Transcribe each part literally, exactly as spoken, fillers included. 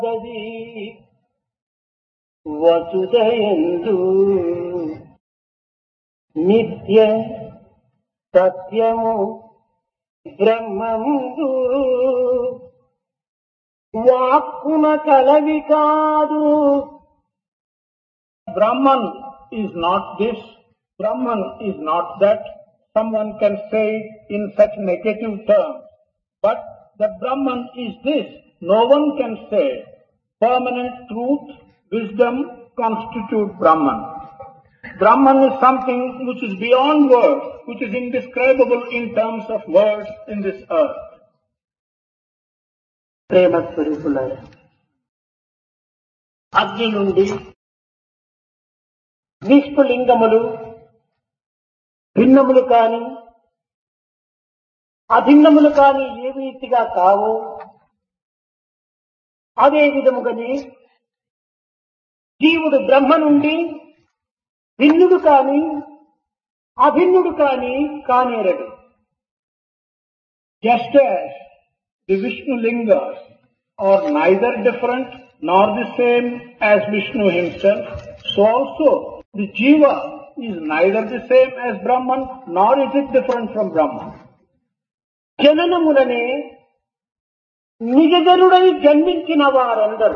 గది వసుదయందు నిత్య సత్యము బ్రహ్మముందు వాక్కున కలవి కాదు. Brahman is not this, Brahman is not that. Someone can say in such negative terms, but the Brahman is this. No one can say. Permanent truth, wisdom constitute Brahman. Brahman is something which is beyond words, which is indescribable in terms of words in this earth. ప్రేమ స్వరూపులారా, అగ్ని నుండి విష్ణులింగములు భిన్నములు కాని అభిన్నములు కాని ఏ రీతిగా కావో అదే విధముగానే జీవుడు బ్రహ్మ నుండి భిన్నుడు కాని అభిన్నుడు కాని కానేరడు. Just as the Vishnu lingas are neither different nor the same as Vishnu himself, so also the Jiva is neither the same as Brahman nor is it different from Brahman. జననములనే నిజజనుడై జన్మించిన వారందరూ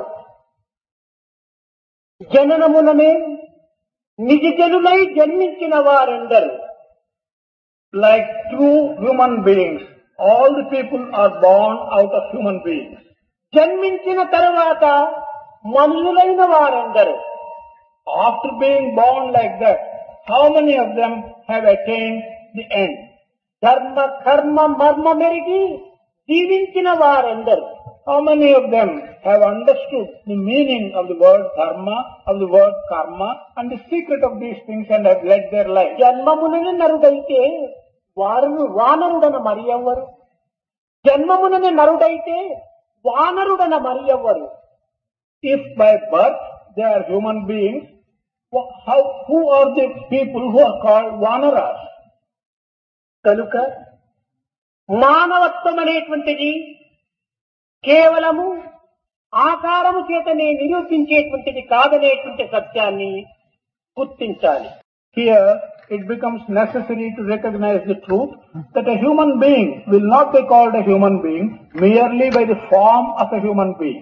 జననములనే నిజజనులై జన్మించిన వారందరూ Like true human beings, all the people are born out of human beings. జన్మించిన తరువాత మనుషులైన వారందరూ After being born like that, how many of them have attained the end? ధర్మ కర్మ మర్మ మెరిగి జీవించిన వారందరూ How many of them have understood the meaning of the word dharma, of the word karma, and the secret of these things and have led their life? జన్మమునని నరుడైతే వారు వానరుడన మరి ఎవ్వరు? జన్మమునని నరుడైతే వానరుడన మరి ఎవ్వరు? If by birth they are human beings, how, who are the people who are called vanaras? కనుక మానవత్వం అనేటువంటిది కేవలము ఆకారము చేతనే నిరూపించేటువంటిది కాదనేటువంటి సత్యాన్ని గుర్తించాలి. Here it becomes necessary to recognize the truth that a human being will not be called a human being merely by the form of a human being.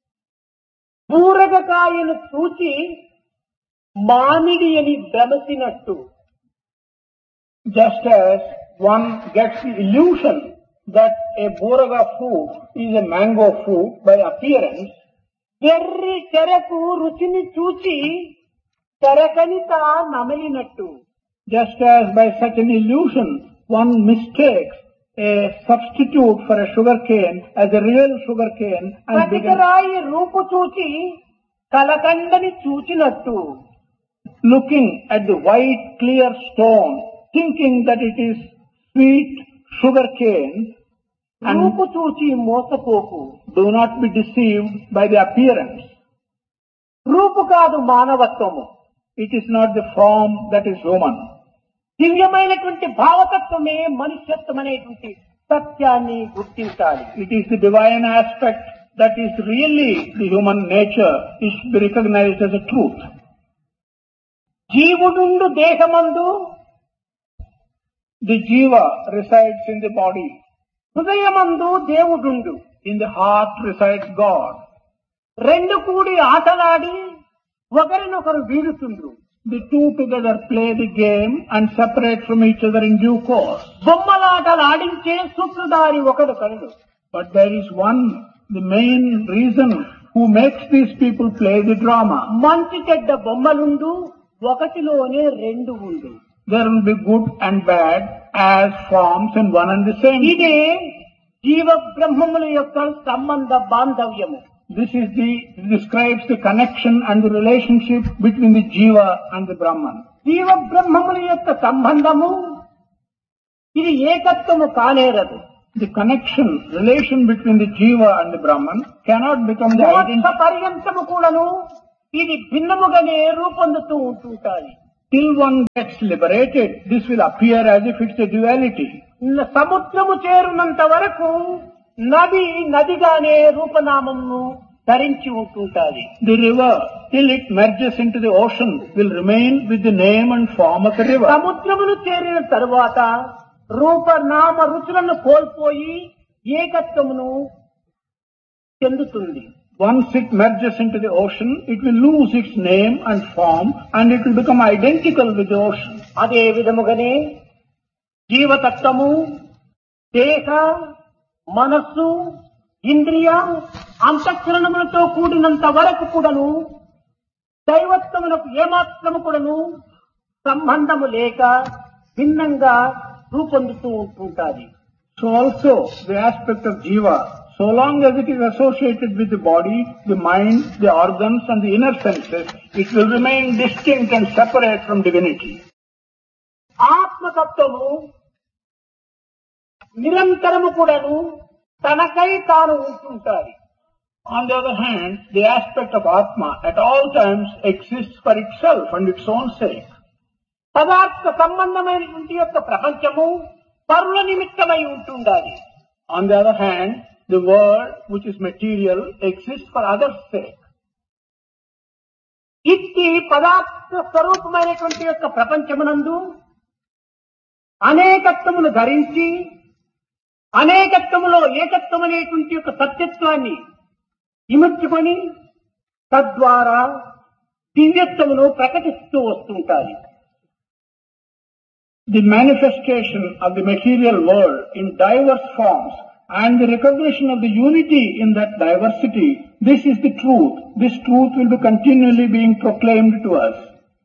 బూరగకాయను చూచి మామిడి అని భ్రమసినట్టు, just as one gets the illusion that a buraga fruit is a mango fruit by appearance, ఎర్రి చెరకు రుచిని చూచి చెరకనిత నమిలినట్టు, just as by such an illusion one mistakes a substitute for a sugar cane as a real sugar cane and begins పతికరాయి రూపు చూచి కలకండని చూచినట్టు, looking at the white clear stone thinking that it is sweet sugar cane. And రూపు చూచి మోసపోకు. do not be deceived by the appearance. రూపు కాదు మానవత్వము. It is not the form that is human. దివ్యమైనటువంటి భావతత్వమే మనుష్యత్వం అనేటువంటి సత్యాన్ని గుర్తించాలి. It is the divine aspect that is really the human nature, is to be recognized as a truth. జీవుడుండు దేహమందు The jiva resides in the body. హృదయమందు దేవుడుండు. In the heart resides God. రెండు కూడి ఆటలాడి ఒకరినొకరు వీడుతుండ్రు. The two together play the game and separate from each other in due course. బొమ్మలాటలు ఆడించే సూత్రధారి ఒకడు కనుడు. But there is one, the main reason who makes these people play the drama. మంచి చెడ్డ బొమ్మలుండు, ఒకటిలోనే రెండు ఉండు. There will be good and bad as forms in one and the same. ఇదే జీవ బ్రహ్మముల యొక్క సంబంధ బాంధవ్యము. This is the, describes the connection and the relationship between the jiva and the Brahman. జీవ బ్రహ్మముల యొక్క సంబంధము ఇది ఏకత్వము కానేరదు. The connection, relation between the jiva and the Brahman cannot become the మోక్ష identity. పర్యంతము కూడాను ఇది భిన్నముగానే రూపొందుతూ ఉంటుంటాయి. Till one gets liberated, this will appear as if it's a duality. సముద్రము చేరునంత వరకు నది నదిగానే రూపనామమును ధరించి ఉంటుంటాది. The river, till it merges into the ocean, will remain with the name and form of the river. సముద్రమును చేరిన తరువాత రూప నామ రుచులను కోల్పోయి ఏకత్వమును చెందుతుంది. Once it merges into the ocean, it will lose its name and form and it will become identical with the ocean. అదే విధముగానే జీవతత్వము, దేహ, మనస్సు, ఇంద్రియ, అంతఃకరణములతో కూడినంత వరకు కూడాను దైవత్వమునకు ఏమాత్రము కూడాను సంబంధము లేక భిన్నంగా రూపొందుతూ ఉంటుంటాది. So also the aspect of jiva, so long as it is associated with the body, the mind, the organs and the inner senses, it will remain distinct and separate from divinity. ఆత్మతత్వము నిరంతరము కూడాను తనకై తాను ఉంటుంటాది. On the other hand, the aspect of Atma at all times exists for itself and its own sake. పదార్థ సంబంధమైనటువంటి యొక్క ప్రపంచము పరుల నిమిత్తమై ఉంటుండాలి. On the other hand, the world which is material exists for others' sake. ఇట్టి పదార్థ స్వరూపమైనటువంటి యొక్క ప్రపంచమునందు అనేకత్వమును ధరించి అనేకత్వములో ఏకత్వం అనేటువంటి యొక్క సత్యత్వాన్ని ఇముడ్చుకొని తద్వారా దివ్యత్వమును ప్రకటిస్తూ వస్తుంటారు. The manifestation of the material world in diverse forms and the recognition of the unity in that diversity, this is the truth. This truth will be continually being proclaimed to us.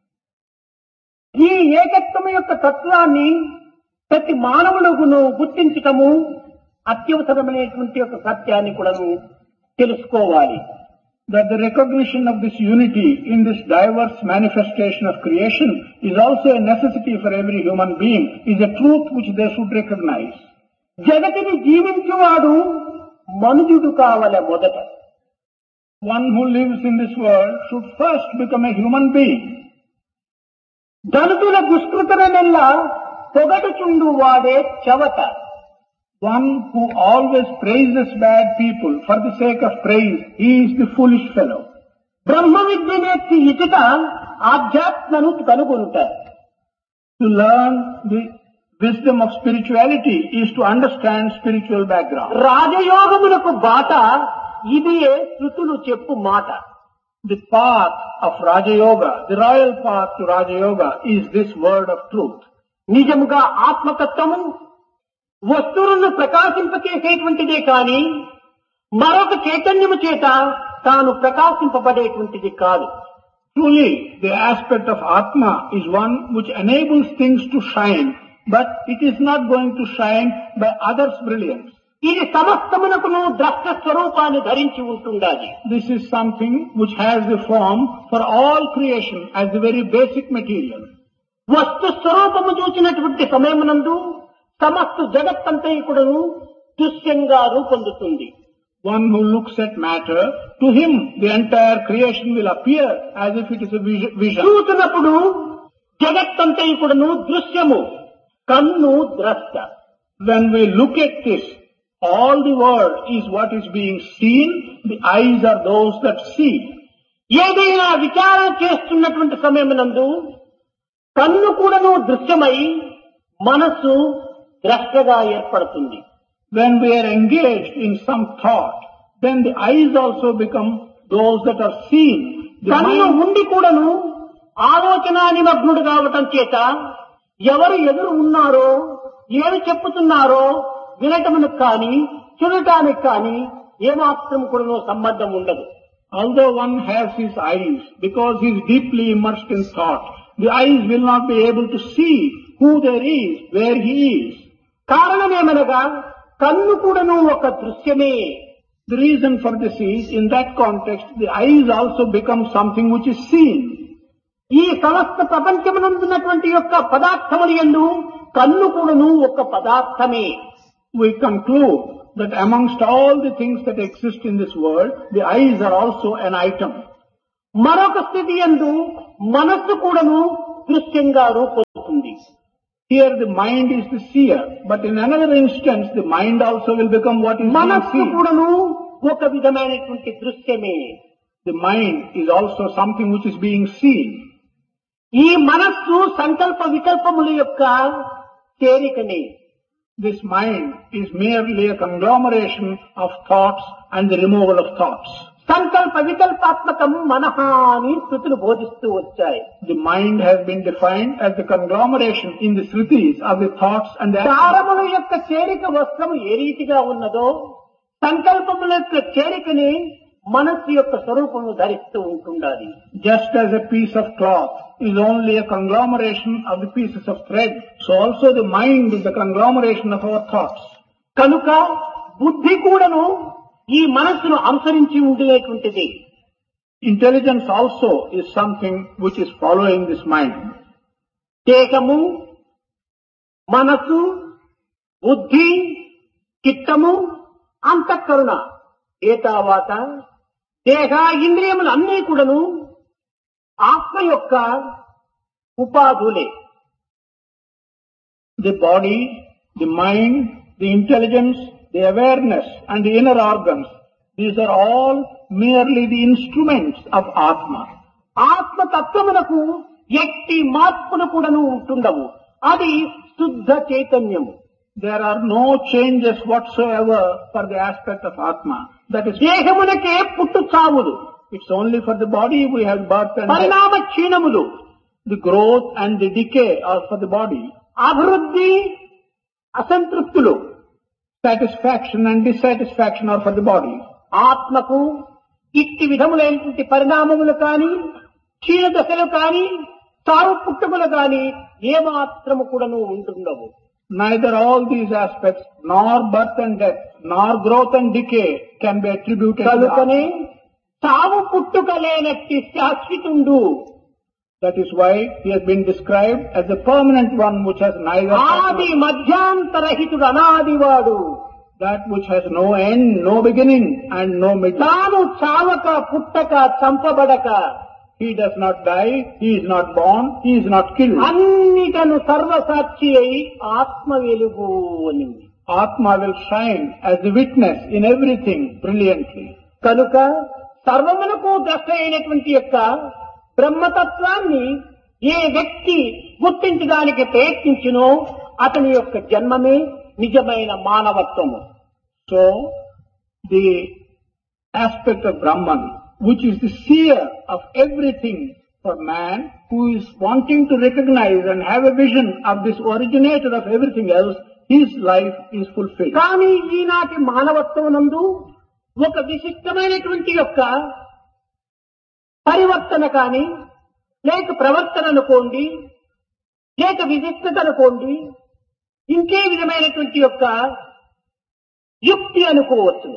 ఈ ఏకత్వం యొక్క తత్వాన్ని ప్రతి మానవుడును గుర్తించటము అత్యవసరమైనటువంటి యొక్క సత్యాన్ని కూడా తెలుసుకోవాలి. That the recognition of this unity in this diverse manifestation of creation is also a necessity for every human being, is a truth which they should recognize. జగతిని జీవించువాడు మనుజుడు కావలె మొదట. One who lives in this world should first become a human being. దళితుల దుష్కృతనెల్ల పొగడుచుండు వాడే చవట. One who always praises bad people for the sake of praise, he is the foolish fellow. Brahma Vidya నేర్చి ఇటుట ఆధ్యాత్మను కనుగొనుట. To learn the wisdom of spirituality is to understand spiritual background. రాజయోగమునకు బాట ఇదియే శృతులు చెప్పు మాట. The path of Raja Yoga, the royal path to Raja Yoga, is this word of truth. నిజముగా ఆత్మతత్వము వస్తువులను ప్రకాశింపచేసేటువంటిదే కాని మరొక చైతన్యము చేత తాను ప్రకాశింపబడేటువంటిది కాదు. Truly, the aspect of Atma is one which enables things to shine, but it is not going to shine by others' brilliance. ఇది సమస్తమునకును ద్రష్ట స్వరూపాన్ని ధరించి ఉంటుండాలి. This is something which has the form for all creation as the very basic material. వస్తు స్వరూపము చూసినటువంటి సమయమునందు సమస్త జగత్తంతైకుడును దృశ్యంగా రూపొందుతుంది. One who looks at matter, to him the entire creation will appear as if it is a vision. చూసినప్పుడు జగత్తంతైకుడును దృశ్యము, కన్ను ద్రష్ట. When we look at this, all the world is what is being seen, the eyes are those that see. ఏదైనా విచారణ చేస్తున్నటువంటి సమయమునందు కన్ను కూడాను దృశ్యమై మనస్సు ద్రష్టగా ఏర్పడుతుంది. When we are engaged in some thought, then the eyes also become those that are seen. కన్ను ఉండి కూడాను ఆలోచన నిమగ్నుడు కావటం చేత ఎవరు ఎదురు ఉన్నారో ఏమి చెప్పుతున్నారో వినటమునకు కానీ చూడటానికి కానీ ఏమాత్రం కూడాను సంబంధం ఉండదు. Although one has his eyes, because he is deeply immersed in thought, the eyes will not be able to see who there is, where he is. కారణమేమనగా కన్ను కూడాను ఒక దృశ్యమే. The reason for this is, in that context, the eyes also become something which is seen. ఈ సమస్త ప్రపంచమునందున్నటువంటి యొక్క పదార్థముల యందు కన్ను కూడాను ఒక పదార్థమే. We conclude that amongst all the things that exist in this world, the eyes are also an item. మరొక స్థితి యందు మనస్సు కూడాను దృశ్యంగా రూపొందుతుంది. Here the mind is the seer, but in another instance the mind also will become what is being మనస్సు seen. కూడాను ఒక విధమైనటువంటి దృశ్యమే. The mind is also something which is being seen. ఈ మనస్సు సంకల్ప వికల్పముల యొక్క చేరికనే. This mind is merely a conglomeration of thoughts and the removal of thoughts. సంకల్ప వికల్పాత్మకం మనః అని శృతులు బోధిస్తూ వచ్చాయి. The mind has been defined as the conglomeration in the Srutis of the thoughts and the సారముల యొక్క చేరిక వస్త్రము ఏ రీతిగా ఉన్నదో సంకల్పముల యొక్క చేరికని మనస్సు యొక్క స్వరూపము ధరిస్తూ ఉంటుండాలి. Just as a piece of cloth is only a conglomeration of the pieces of thread, so also the mind is the conglomeration of our thoughts. కనుక బుద్ధి కూడాను ఈ మనస్సును అనుసరించి ఉండేటువంటిది. Intelligence also is something which is following this mind. దేహము, మనస్సు, బుద్ధి, చిత్తము, అంతఃకరణ ఏ తర్వాత దేహ ఇంద్రియములు అన్నీ కూడాను ఆత్మ యొక్క ఉపాధులే. The body, the mind, the intelligence, the awareness and the inner organs, these are all merely the instruments of Atma. ఆత్మ తత్వమునకు ఎట్టి మార్పులు కూడాను ఉంటుండవు. అది శుద్ధ చైతన్యము. There are no changes whatsoever for the aspect of Atma. That is, దేహమునకే పుట్టు చావులు, it's only for the body we have birth and death. పరిణామ క్షీణములు, The growth and the decay are for the body. అభివృద్ధి అసంతృప్తులు. Satisfaction and dissatisfaction are for the body. ఆత్మకు ఇట్టి విధములైనటువంటి పరిణామములు కాని క్షీణ దశలు కాని చావు పుట్టుకలు కాని ఏమాత్రము కూడాను ఉంటుండవు. Neither all these aspects, nor birth and death, nor growth and decay can be attributed to the కనుకనే Atma. చావు పుట్టుక లేనట్టి శాశ్వతుండు. That is why he has been described as the permanent one which has neither ఆది మధ్యాంతరహితుడు అనాదివాడు. that which has no end, no beginning and no middle. తాను చావక పుట్టక చంపబడక He does not die, he is not born, he is not killed. అన్నిటను సర్వసాక్షి అయి ఆత్మ వెలుగు అనింది. Atma will shine as the witness in everything brilliantly. కనుక సర్వమునకు ద్రష్ట అయినటువంటి యొక్క బ్రహ్మతత్వాన్ని ఏ వ్యక్తి గుర్తించడానికి ప్రయత్నించినో అతని యొక్క జన్మమే నిజమైన మానవత్వము. So, the aspect of Brahman, which is the seer of everything for man, who is wanting to recognize and have a vision of this originator of everything else, his life is fulfilled. కానీ ఈనాటి మానవత్వమునందు ఒక విశిష్టమైనటువంటి యొక్క పరివర్తన కాని లేక ప్రవర్తన అనుకోండి, లేక విశిష్టత అనుకోండి, ఇంకే విధమైనటువంటి యొక్క యుక్తి అనుకోవచ్చు.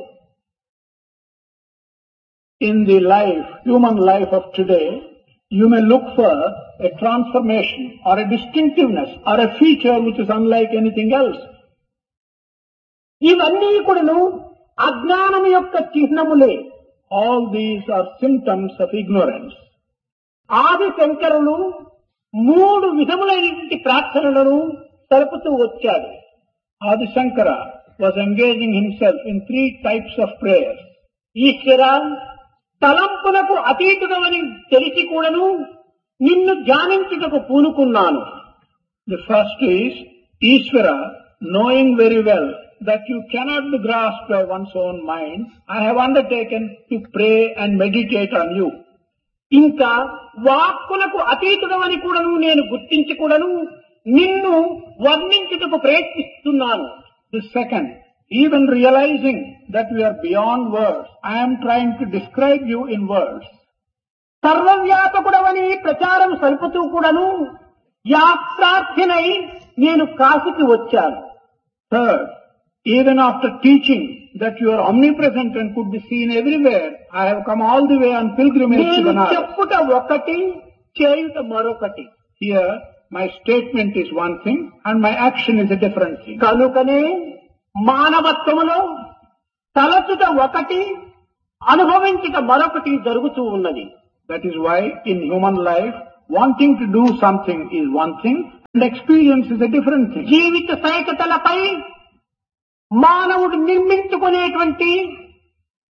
In the life, human life of today, you may look for a transformation or a distinctiveness or a feature which is unlike anything else. ఇవన్నీ కూడాను అజ్ఞానం యొక్క చిహ్నములే. All these are symptoms of ignorance. ఆది శంకరులు మూడు విధములైనటువంటి ప్రార్థనలను తెలుపుతూ వచ్చాడు. Adi Shankara was engaging himself in three types of prayers. ఈశ్వర, తలంపులకు అతీతుడమని తెలిసి కూడాను నిన్ను ధ్యానించుటకు పూనుకున్నాను. The first is Ishvara, knowing very well that you cannot be grasped by one's own mind, I have undertaken to pray and meditate on you. ఇంకా వాక్కులకు అతీతుడమని కూడాను నేను గుర్తించి కూడాను నిన్ను వర్ణించుటకు ప్రయత్నిస్తున్నాను. The second, even realizing that we are beyond words, I am trying to describe you in words. సర్వవ్యాపకుడవని ప్రచారం సలుపుతూ కూడాను యాత్రార్థినై నేను కాశీకి వచ్చాను. Third, even after teaching that you are omnipresent and could be seen everywhere, I have come all the way on pilgrimage to నేను Banaras. చెప్పుట ఒకటి, చేయుట మరొకటి. Here, my statement is one thing and my action is a different thing. కనుకనే మానవత్వములో తలచుట ఒకటి, అనుభవించుట మరొకటి జరుగుతూ ఉన్నది. That is why in human life, wanting to do something is one thing and experience is a different thing. జీవిత సైకతలపై మానవుడు నిర్మించుకునేటువంటి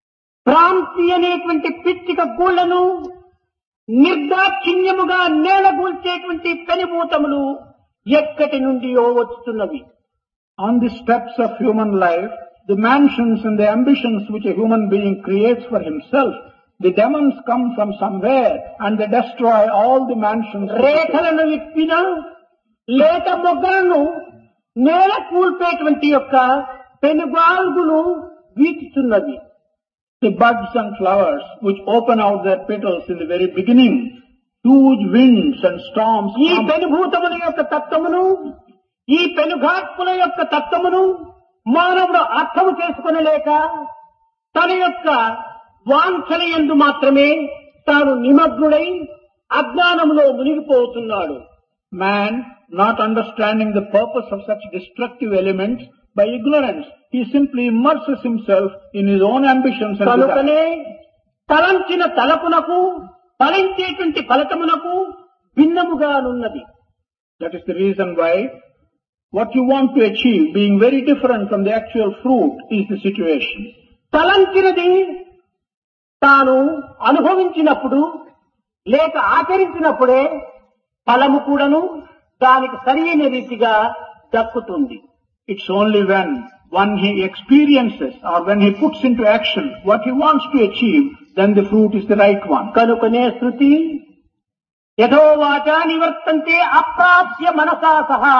భ్రాంతి అనేటువంటి పిచ్చిక గూళ్లను నిర్దాక్షిణ్యముగా నేలగూల్చేటువంటి పెనుభూతములు ఎక్కటి నుండియో వస్తున్నవి. On the steps of human life, the mansions and the ambitions which a human being creates for himself, the demons come from somewhere and they destroy all the mansions. రేఖలను విప్పిన లేత మొగ్గలను నేల కూల్పేటువంటి యొక్క పెనుగాల్గులు వీచుతున్నవి. The buds and flowers which open out their petals in the very beginning, huge winds and storms. ఈ పెనుభూతముల యొక్క తత్వమును, ఈ పెనుగాత్ముల యొక్క తత్వమును మానవుడు అర్థము చేసుకొనలేక తన యొక్క వాంఛన యందు మాత్రమే తాను నిమగ్నుడై అజ్ఞానములో మునిగిపోతున్నాడు. Man, not understanding the purpose of such destructive elements, by ignorance, he simply immerses himself in his own ambitions and కనుకనే desires. తలంచిన తలపునకు ఫలించేటువంటి ఫలితమునకు భిన్నముగానున్నది. That is the reason why what you want to achieve being very different from the actual fruit is the situation. తలంచినది తాను అనుభవించినప్పుడు లేక ఆచరించినప్పుడే ఫలము కూడాను దానికి సరైన రీతిగా దక్కుతుంది. It's only when one he experiences or when he puts into action what he wants to achieve, then the fruit is the right one. కనుకనే శృతి యథో వాచా నివర్తంతే అప్రాప్య మనసా సహా,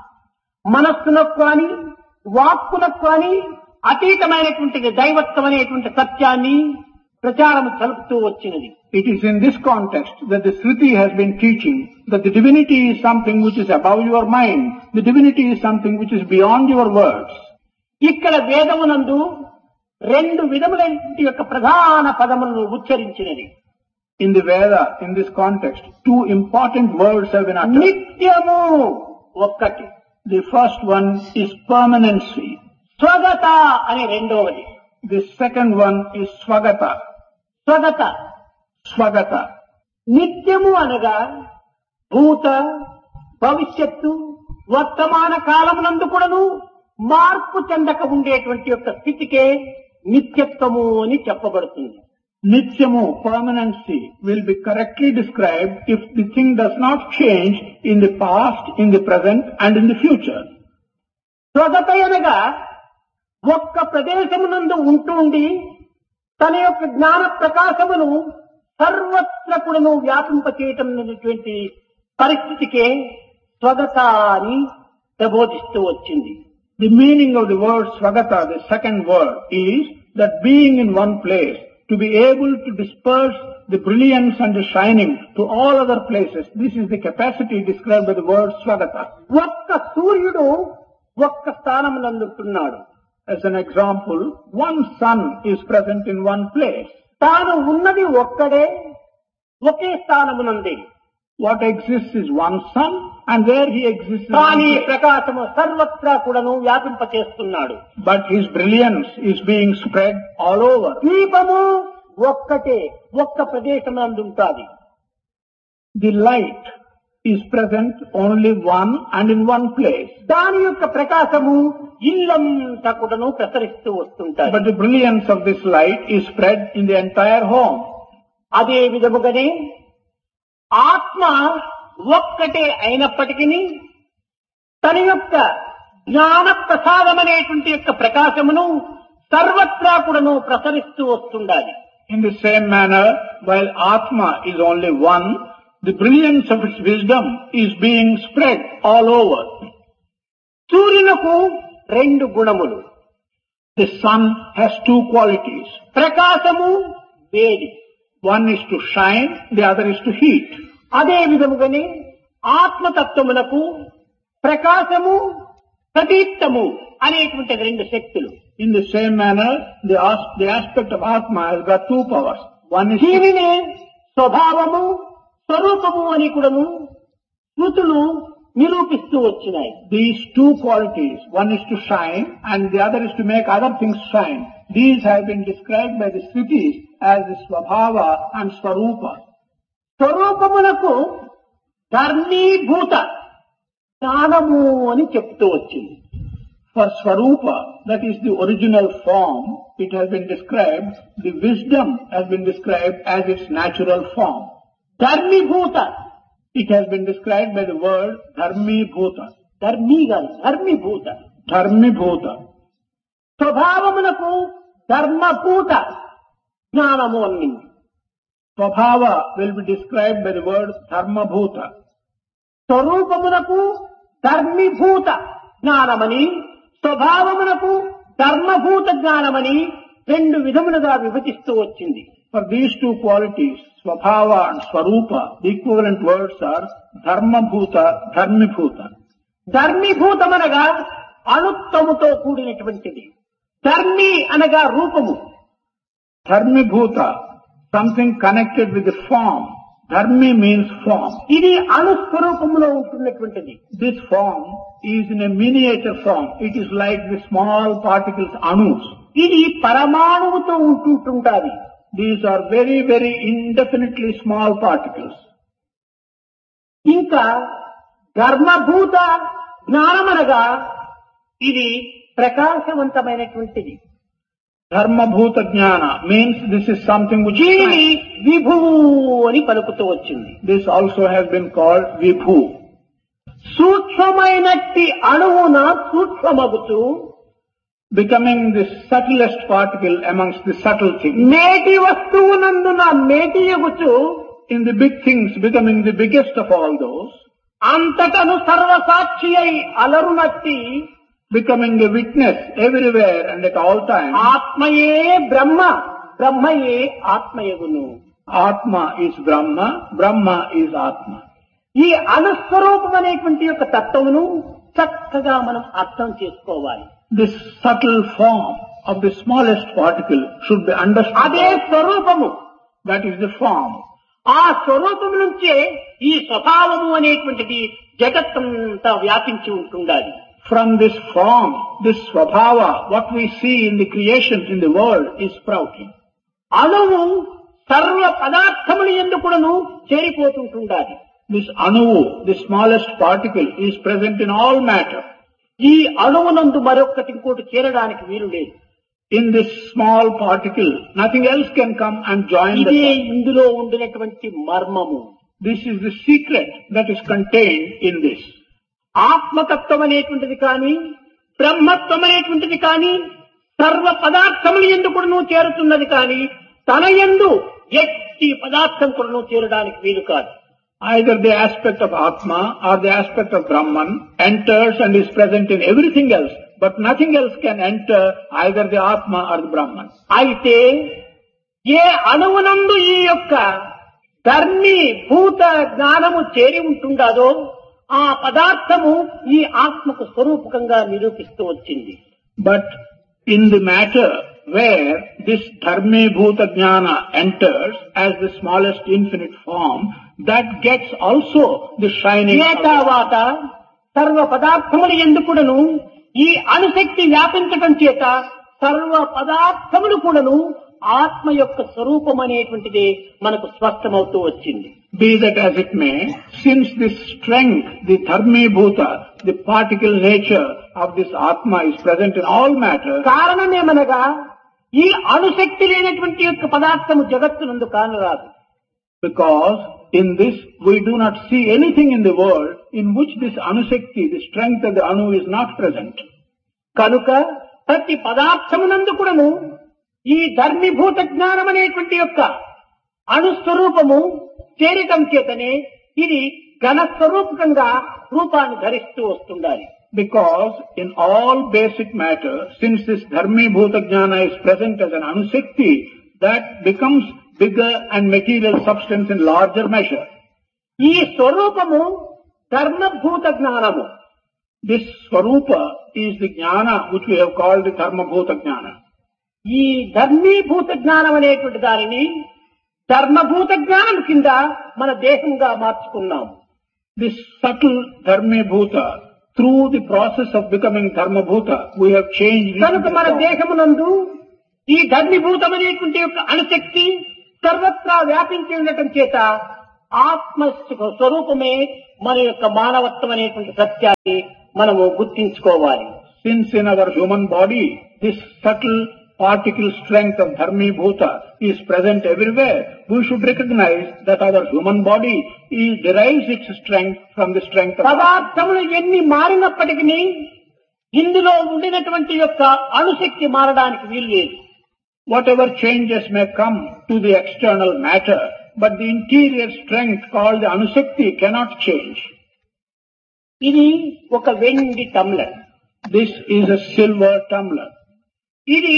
మనస్సునకు కానీ వాక్కునకు కానీ అతీతమైనటువంటి దైవత్వం అనేటువంటి సత్యాన్ని ప్రచారం చలుపుతూ వచ్చినది. It is in this context that the Shruti has been teaching that the divinity is something which is above your mind, the divinity is something which is beyond your words. ఇక్కడ వేదమునందు రెండు విధములైన యొక్క ప్రధాన పదములను ఉచ్చరించినది. In the Veda, in this context, two important words have been uttered. నిత్యము ఒక్కటి, The first one is permanency. స్వగత అనే రెండవది. The second one is Swagata. స్వగత Swagata. నిత్యము అనగా భూత భవిష్యత్తు వర్తమాన కాలమునందు కూడాను మార్పు చెందక ఉండేటువంటి యొక్క స్థితికే నిత్యత్వము అని చెప్పబడుతుంది. Nityamu, permanency, will be correctly described if the thing does not change in the past, in the present and in the future. స్వగత అనగా ఒక్క ప్రదేశమునందు ఉంటూండి తన యొక్క జ్ఞాన ప్రకాశమును సర్వత్ర కూడాను వ్యాపింపచేయటం అనేటువంటి పరిస్థితికే స్వగత అని ప్రబోధిస్తూ వచ్చింది. The meaning of the word Swagata, the second word, is that being in one place, to be able to disperse the brilliance and the shining to all other places. This is the capacity described by the word Swagata. ఒక్క సూర్యుడు ఒక్క స్థానమునందుంటున్నాడు. As an example, one sun is present in one place. తాను ఉన్నది ఒక్కడే ఒకే స్థానమునంది. What exists is one sun, and where he exists is one కానీ place. ప్రకాశము సర్వత్రా కూడాను వ్యాపింపచేస్తున్నాడు. But his brilliance is being spread all over. దీపము ఒక్కటే ఒక్క ప్రదేశమునందుంటాది. The light is present only one and in one place. దాని యొక్క ప్రకాశము ఇల్లంతా కూడాను ప్రసరిస్తూ వస్తుంటాయి. But the brilliance of this light is spread in the entire home. అదే విధముగానే ఆత్మ ఒక్కటే అయినప్పటికీ తన యొక్క జ్ఞాన ప్రసాదమనేటువంటి యొక్క ప్రకాశమును సర్వత్రా కూడాను ప్రసరిస్తూ వస్తుండాలి. In the same manner, while Atma is only one, the brilliance of its wisdom is being spread all over. సూర్యునకు రెండు గుణములు. The sun has two qualities. ప్రకాశము, వేడి. One is to shine, the other is to heat. అదే విధముగానే ఆత్మతత్వమునకు ప్రకాశము, ప్రదీప్తము అనేటువంటి రెండు శక్తులు. In the same manner, the, as- the aspect of Atma has got two powers. One is to దీనినే స్వభావము, స్వరూపము అని కూడాను స్మృతులు నిరూపిస్తూ వచ్చినాయి. these two qualities, one is to shine and the other is to make other things shine. These have been described by the Shrutis as the Swabhava and Swarupa. స్వరూపమునకు ధర్మీభూత జ్ఞానము అని చెప్తూ వచ్చింది. For Swarupa, that is the original form, it has been described, the wisdom has been described as its natural form. ధర్మీభూత, It has been described by the word Dharmibhuta. ధర్మీ కాదు ధర్మీభూత. Dharmibhuta. స్వభావమునకు ధర్మభూత జ్ఞానము అన్నింది. Swabhava will be described by the word Dharmabhuta. స్వరూపమునకు ధర్మీభూత జ్ఞానమని, స్వభావమునకు ధర్మభూత జ్ఞానమని రెండు విధములుగా విభజిస్తూ వచ్చింది. For these two qualities, Swabhava and Swarupa, the equivalent words are Dharmabhuta, Dharmibhuta. ధర్మీభూతమనగా అణుత్వముతో కూడినటువంటిది. ధర్మి అనగా రూపము. Dharmibhuta, something connected with the form. Dharmi means form. ఇది అణుస్వరూపములో ఉంటున్నటువంటిది. This form is in a miniature form. It is like the small particles, anus. ఇది పరమాణువుతో ఉంటుంటుంటాది. These are very, very indefinitely small particles. ఇంకా ధర్మభూత జ్ఞానమనగా ఇది ప్రకాశవంతమైనటువంటిది. Dharmabhuta Jnana means this is something which దీనిని is. విభువు అని పలుకుతూ వచ్చింది. This also has been called Vibhu. సూక్ష్మమైనట్టి అణువున సూక్ష్మమగుచు Becoming the subtlest particle amongst the subtle things. మేటి వస్తువునందున మేటియగుచు In the big things, becoming the biggest of all those. అంతటను సర్వసాక్షి అయి అలరునట్టి Becoming a witness everywhere and at all times. ఆత్మయే బ్రహ్మ, బ్రహ్మయే ఆత్మయగును. Atma is Brahma, Brahma is Atma. ఈ అనుస్వరూపం అనేటువంటి యొక్క తత్వమును చక్కగా మనం అర్థం చేసుకోవాలి. This subtle form of the smallest particle should be understood. అదే స్వరూపము. That is the form. ఆ స్వరూపం నుంచే ఈ స్వభావము అనేటువంటిది జగత్తంతా వ్యాపించి ఉంటుండాలి. From this form, this Swabhava, what we see in the creations in the world is sprouting. అణువు సర్వ పదార్థములు ఎందుకును చేరిపోతుంటుండాలి. This Anuvu, the smallest particle, is present in all matter. ఈ అణువునందు మరొక్కటి ఇంకోటి చేరడానికి వీలు లేదు. In this small particle, nothing else can come and join the ఇదే form. ఇందులో ఉండినటువంటి మర్మము. This is the secret that is contained in this. ఆత్మతత్వం అనేటువంటిది కానీ, బ్రహ్మత్వం అనేటువంటిది కానీ, సర్వ పదార్థములు ఎందుకును చేరుతున్నది కానీ, తన యందు ఎట్టి పదార్థం కూడాను చేరడానికి వీలు కాదు. Either the aspect of Atma or the aspect of Brahman enters and is present in everything else, but nothing else can enter either the Atma or the Brahman. అయితే ఏ అణువునందు ఈ యొక్క ధర్మి భూత జ్ఞానము చేరి ఉంటుండాదో ఆ పదార్థము ఈ ఆత్మకు స్వరూపకంగా నిరూపిస్తూ వచ్చింది. But in the matter where this Dharmi Bhuta Jnana enters as the smallest infinite form, that gets also the shining. ఏ తర్వాత సర్వ పదార్థములు ఎందుకును ఈ అణుశక్తి వ్యాపించటం చేత సర్వ పదార్థములు కూడాను ఆత్మ యొక్క స్వరూపం అనేటువంటిది మనకు స్పష్టమవుతూ వచ్చింది. Be that as it may, since this strength, the Dharmi Bhuta, the particle nature of this Atma is present in all matter. కారణమేమనగా ఈ అణుశక్తి లేనటువంటి యొక్క పదార్థము జగత్తునందు కానరాదు. Because in this we do not see anything in the world in which this Anushakti, the strength of the Anu is not present. కనుక ప్రతి పదార్థమునందు కూడాను ఈ ధర్మీభూత జ్ఞానం అనేటువంటి యొక్క అణుస్వరూపము చేరటం చేతనే ఇది ఘనస్వరూపకంగా రూపాన్ని ధరిస్తూ వస్తుండాలి. Because in all basic matter, since this Dharmi Bhuta Jnana is present as an Anushakti, that becomes bigger and material substance in larger measure. ఈ స్వరూపము ధర్మభూత జ్ఞానము. This Swarupa is the Jnana which we have called the Dharma Bhuta Jnana. ఈ ధర్మీభూత జ్ఞానం అనేటువంటి దానిని ధర్మభూత జ్ఞానం కింద మన దేహంగా మార్చుకున్నాం. This subtle Dharmi Bhuta, through the process of becoming Dharma Bhuta, we have changed it. కనుక మన దేహమునందు ఈ ధర్మీభూతం అనేటువంటి యొక్క అణుశక్తి సర్వత్రా వ్యాపించి ఉండటం చేత ఆత్మ స్వరూపమే మన యొక్క మానవత్వం అనేటువంటి సత్యాన్ని మనము గుర్తించుకోవాలి. Since in our human body, this subtle particle strength of Dharmi Bhuta is present everywhere, we should recognize that our human body is, derives its strength from the strength of పదార్థములు ఎన్ని మారినప్పటికీ ఇందులో ఉండినటువంటి యొక్క అణుశక్తి మారడానికి వీలు లేదు. Whatever changes may come to the external matter, but the interior strength called the Anusakti cannot change. ఇది ఒక వెండి టమ్లర్. This is a silver tumbler. ఇది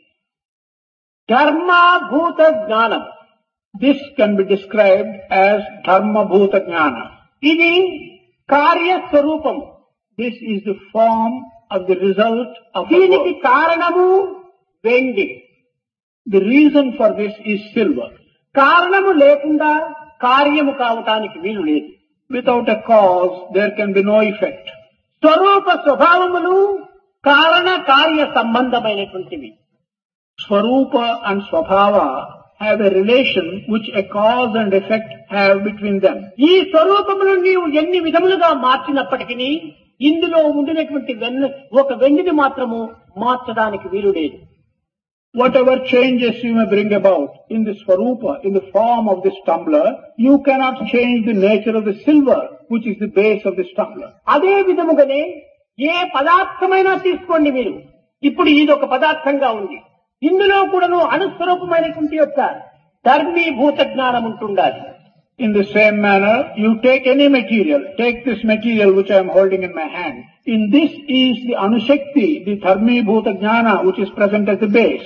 ధర్మభూత జ్ఞానం. This can be described as Dharma Bhuta Jnana. ఇది కార్యస్వరూపం. This is the form of the result of the దీనికి work. కారణము వెండి. The reason for this is silver. కారణము లేకుండా కార్యము కావటానికి వీలు లేదు. Without a cause, there can be no effect. స్వరూప స్వభావములు కారణ కార్య సంబంధమైనటువంటివి. Swarupa and Swabhava have a relation which a cause and effect have between them. ఈ స్వరూపములు నీవు ఎన్ని విధములుగా మార్చినప్పటికీ ఇందులో ఉండినటువంటి వెన్న ఒక వెండిని మాత్రము మార్చడానికి వీలు లేదు. Whatever changes you may bring about in the Swarupa, in the form of this tumbler, you cannot change the nature of the silver, which is the base of this tumbler. అదే విధముగానే ఏ పదార్థమైనా తీసుకోండి మీరు. ఇప్పుడు ఇది ఒక పదార్థంగా ఉంది. ఇందులో కూడాను అనుస్వరూపమైనటువంటి యొక్క ధర్మీభూత జ్ఞానం ఉంటుండాలి. In the same manner, you take any material, take this material which I am holding in my hand. In this is the Anushakti, the Dharmi Bhuta Jnana, which is present as the base.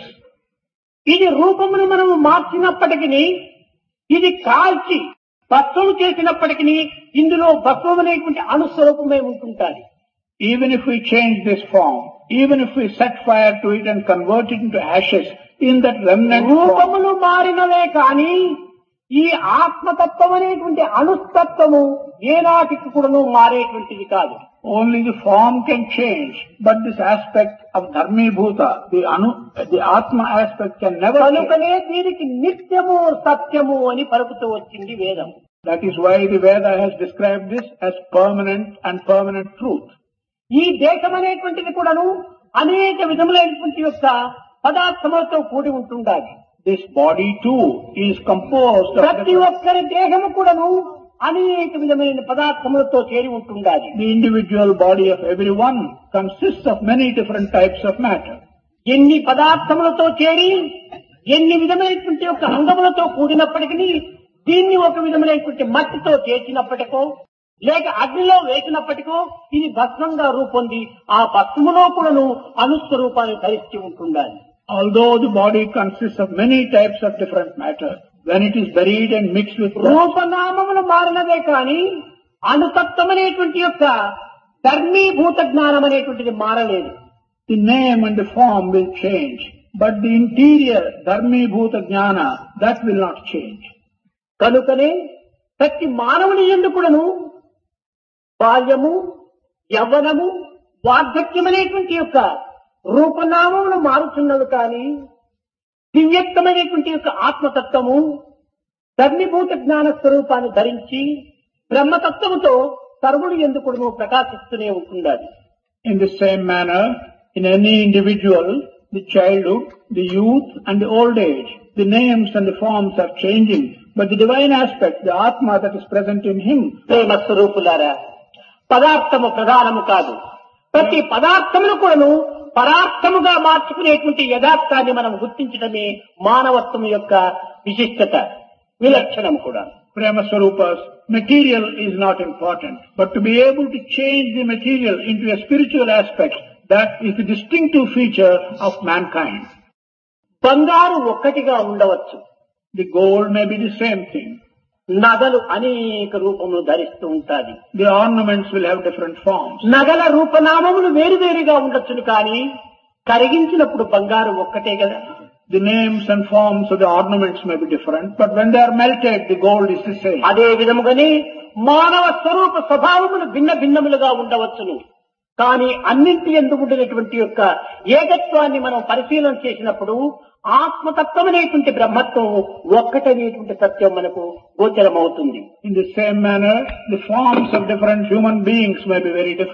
ఇది రూపమును మనము మార్చినప్పటికీ ఇది కాల్చి భస్మము చేసినప్పటికీ ఇందులో భస్మం అనేటువంటి అనుస్వరూపమే ఉంటుంటాది. Even if we change this form, even if we set fire to it and convert it into ashes, in that remnant form, రూపములు మారినవే కానీ ఈ ఆత్మతత్వం అనేటువంటి అణుతత్వము ఏనాటికి కూడాను మారేటువంటిది కాదు. only the form can change, but this aspect of Dharmi Bhuta, the Anu, the Atma aspect can never change. కనుకనే దీనికి నిత్యము సత్యము అని పలుకుతూ వచ్చింది వేదం. That is why the Veda has described this as permanent and permanent truth. ఈ దేశం అనేటువంటిది కూడాను అనేక విధములైనటువంటి యొక్క పదార్థములతో కూడి ఉంటుండాలి. This body too is composed of ప్రతి ఒక్కరి దేహము కూడాను అనేక విధమైన పదార్థములతో చేరి ఉంటుండాలి. the individual body of everyone consists of many different types of matter. ఎన్ని పదార్థములతో చేరి ఎన్ని విధమైనటువంటి యొక్క అంగములతో కూడినప్పటికీ దీన్ని ఒక విధమైనటువంటి మట్టితో చేసినప్పటికో లేక అగ్నిలో వేసినప్పటికో ఇది భస్మంగా రూపొంది ఆ భస్మములో కూడాను అనుస్వరూపాన్ని ధరించి ఉంటుండాలి. Although the body consists of many types of different matter, when it is buried and mixed with rocks, రూపనామములు మారినదే కానీ అణుతత్వం అనేటువంటి యొక్క ధర్మీభూత జ్ఞానం అనేటువంటిది మారలేదు. the name and the form will change, but the interior Dharmi Bhuta Jnana, that will not change. కనుకనే ప్రతి మానవుని యందు కూడాను బాల్యము యవ్వనము వార్ధక్యం అనేటువంటి యొక్క రూపనామములు మారుతున్నవి కానీ దివ్యత్వమైనటువంటి యొక్క ఆత్మతత్వము ధర్మీభూత జ్ఞాన స్వరూపాన్ని ధరించి బ్రహ్మతత్వముతో సర్వుడు యందు కూడాను ప్రకాశిస్తూనే ఉంటుండాలి. In the same manner, in any individual, the childhood, the youth and the old age, the names and the forms are changing, but the divine aspect, the Atma that is present in him, ప్రేమ స్వరూపులారా, పదార్థము ప్రధానము కాదు. ప్రతి పదార్థమును కూడాను పరార్థముగా మార్చుకునేటువంటి యథార్థాన్ని మనం గుర్తించడమే మానవత్వం యొక్క విశిష్టత, విలక్షణం కూడా. Prema Swarupas, material is not important, but to be able to change the material into a spiritual aspect, that is the distinctive feature of mankind. బంగారు ఒక్కటిగా ఉండవచ్చు, The gold may be the same thing. నగలు అనేక రూపములు ధరిస్తూ ఉంటాయి. The ornaments will have different forms. నగల రూపనామములు వేరువేరుగా ఉండొచ్చును కానీ కరిగించినప్పుడు బంగారు ఒక్కటే కదా. The names and forms of the ornaments may be different, but when they are melted, the gold is the same. అదే విధముగానే మానవ స్వరూప స్వభావములు భిన్న భిన్నములుగా ఉండవచ్చును కానీ అన్నింటి యందు ఉండినటువంటి యొక్క ఏకత్వాన్ని మనం పరిశీలన చేసినప్పుడు ఆత్మతత్వం అనేటువంటి బ్రహ్మత్వం ఒక్కటనేటువంటి సత్యం మనకు గోచరమవుతుంది. In the same manner, the forms of different human beings may be very different,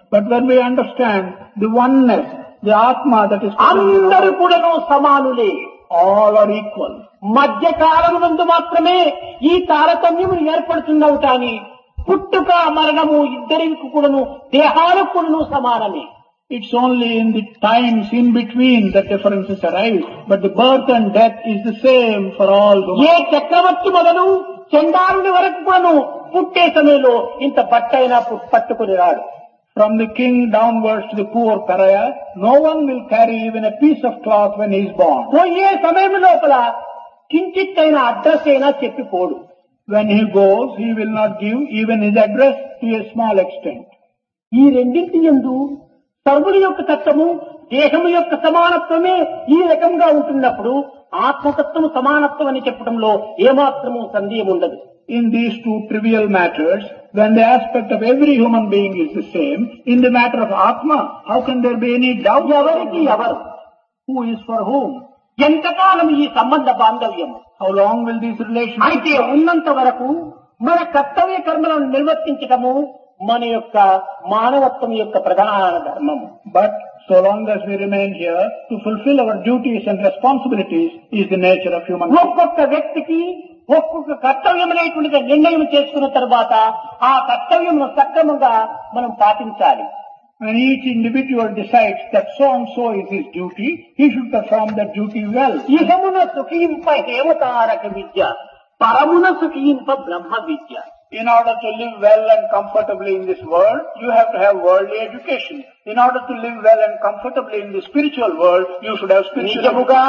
But when we understand the oneness, the Atma that is present in అందరూ all, కూడాను సమానులే. all are equal. మధ్య కాలమునందు మాత్రమే ఈ తారతమ్యములు ఏర్పడుతున్నావు కానీ పుట్టుక మరణము ఇద్దరికి కూడాను దేహాలకు కూడాను సమానమే. It's only in the times in between that differences arise, but the birth and death is the same for all A human. చక్రవర్తి మొదలు చండాలుని వరకు కూడాను పుట్టే సమయంలో ఇంత బట్టైనా పు- పట్టుకుని రాడు. From the king downwards to the poor pariah, no one will carry even a piece of cloth when he is born. పోయే సమయం లోపల కించిత్తైన అడ్రస్ అయినా చెప్పిపోడు. When he goes, he will not give even his address to a small extent. ఈ రెండింటి యందు సర్వుడి యొక్క తత్వము దేహము యొక్క సమానత్వమే ఈ రకంగా ఉంటున్నప్పుడు ఆత్మతత్వము సమానత్వం అని చెప్పడంలో ఏమాత్రము సందేహం ఉండదు. In these two trivial matters, when the aspect of every human being is the same, in the matter of Atma, how can there be any doubt? ఎవరికి ఎవరు, Who is for whom? ఎంతకాలం ఈ సంబంధ బాంధవ్యం How long will these relationships అయితే last? ఉన్నంత వరకు మన కర్తవ్య కర్మలను నిర్వర్తించటము మన యొక్క మానవత్వం యొక్క ప్రధాన ధర్మము. But so long as we remain here, to fulfill our duties and responsibilities is the nature of human being. ఒక్కొక్క వ్యక్తికి ఒక్కొక్క కర్తవ్యం అనేటువంటి నిర్ణయం చేసుకున్న తర్వాత ఆ కర్తవ్యం సక్రమంగా మనం పాటించాలి. When each individual decides that so and so is his duty, he should perform that duty well. ఇహమున సుఖింప హేమతారక Vidya, పరమున సుఖింప Brahma Vidya. In order to live well and comfortably in this world, you have to have worldly education. In order to live well and comfortably in the spiritual world, you should have spiritual education. నిజముగా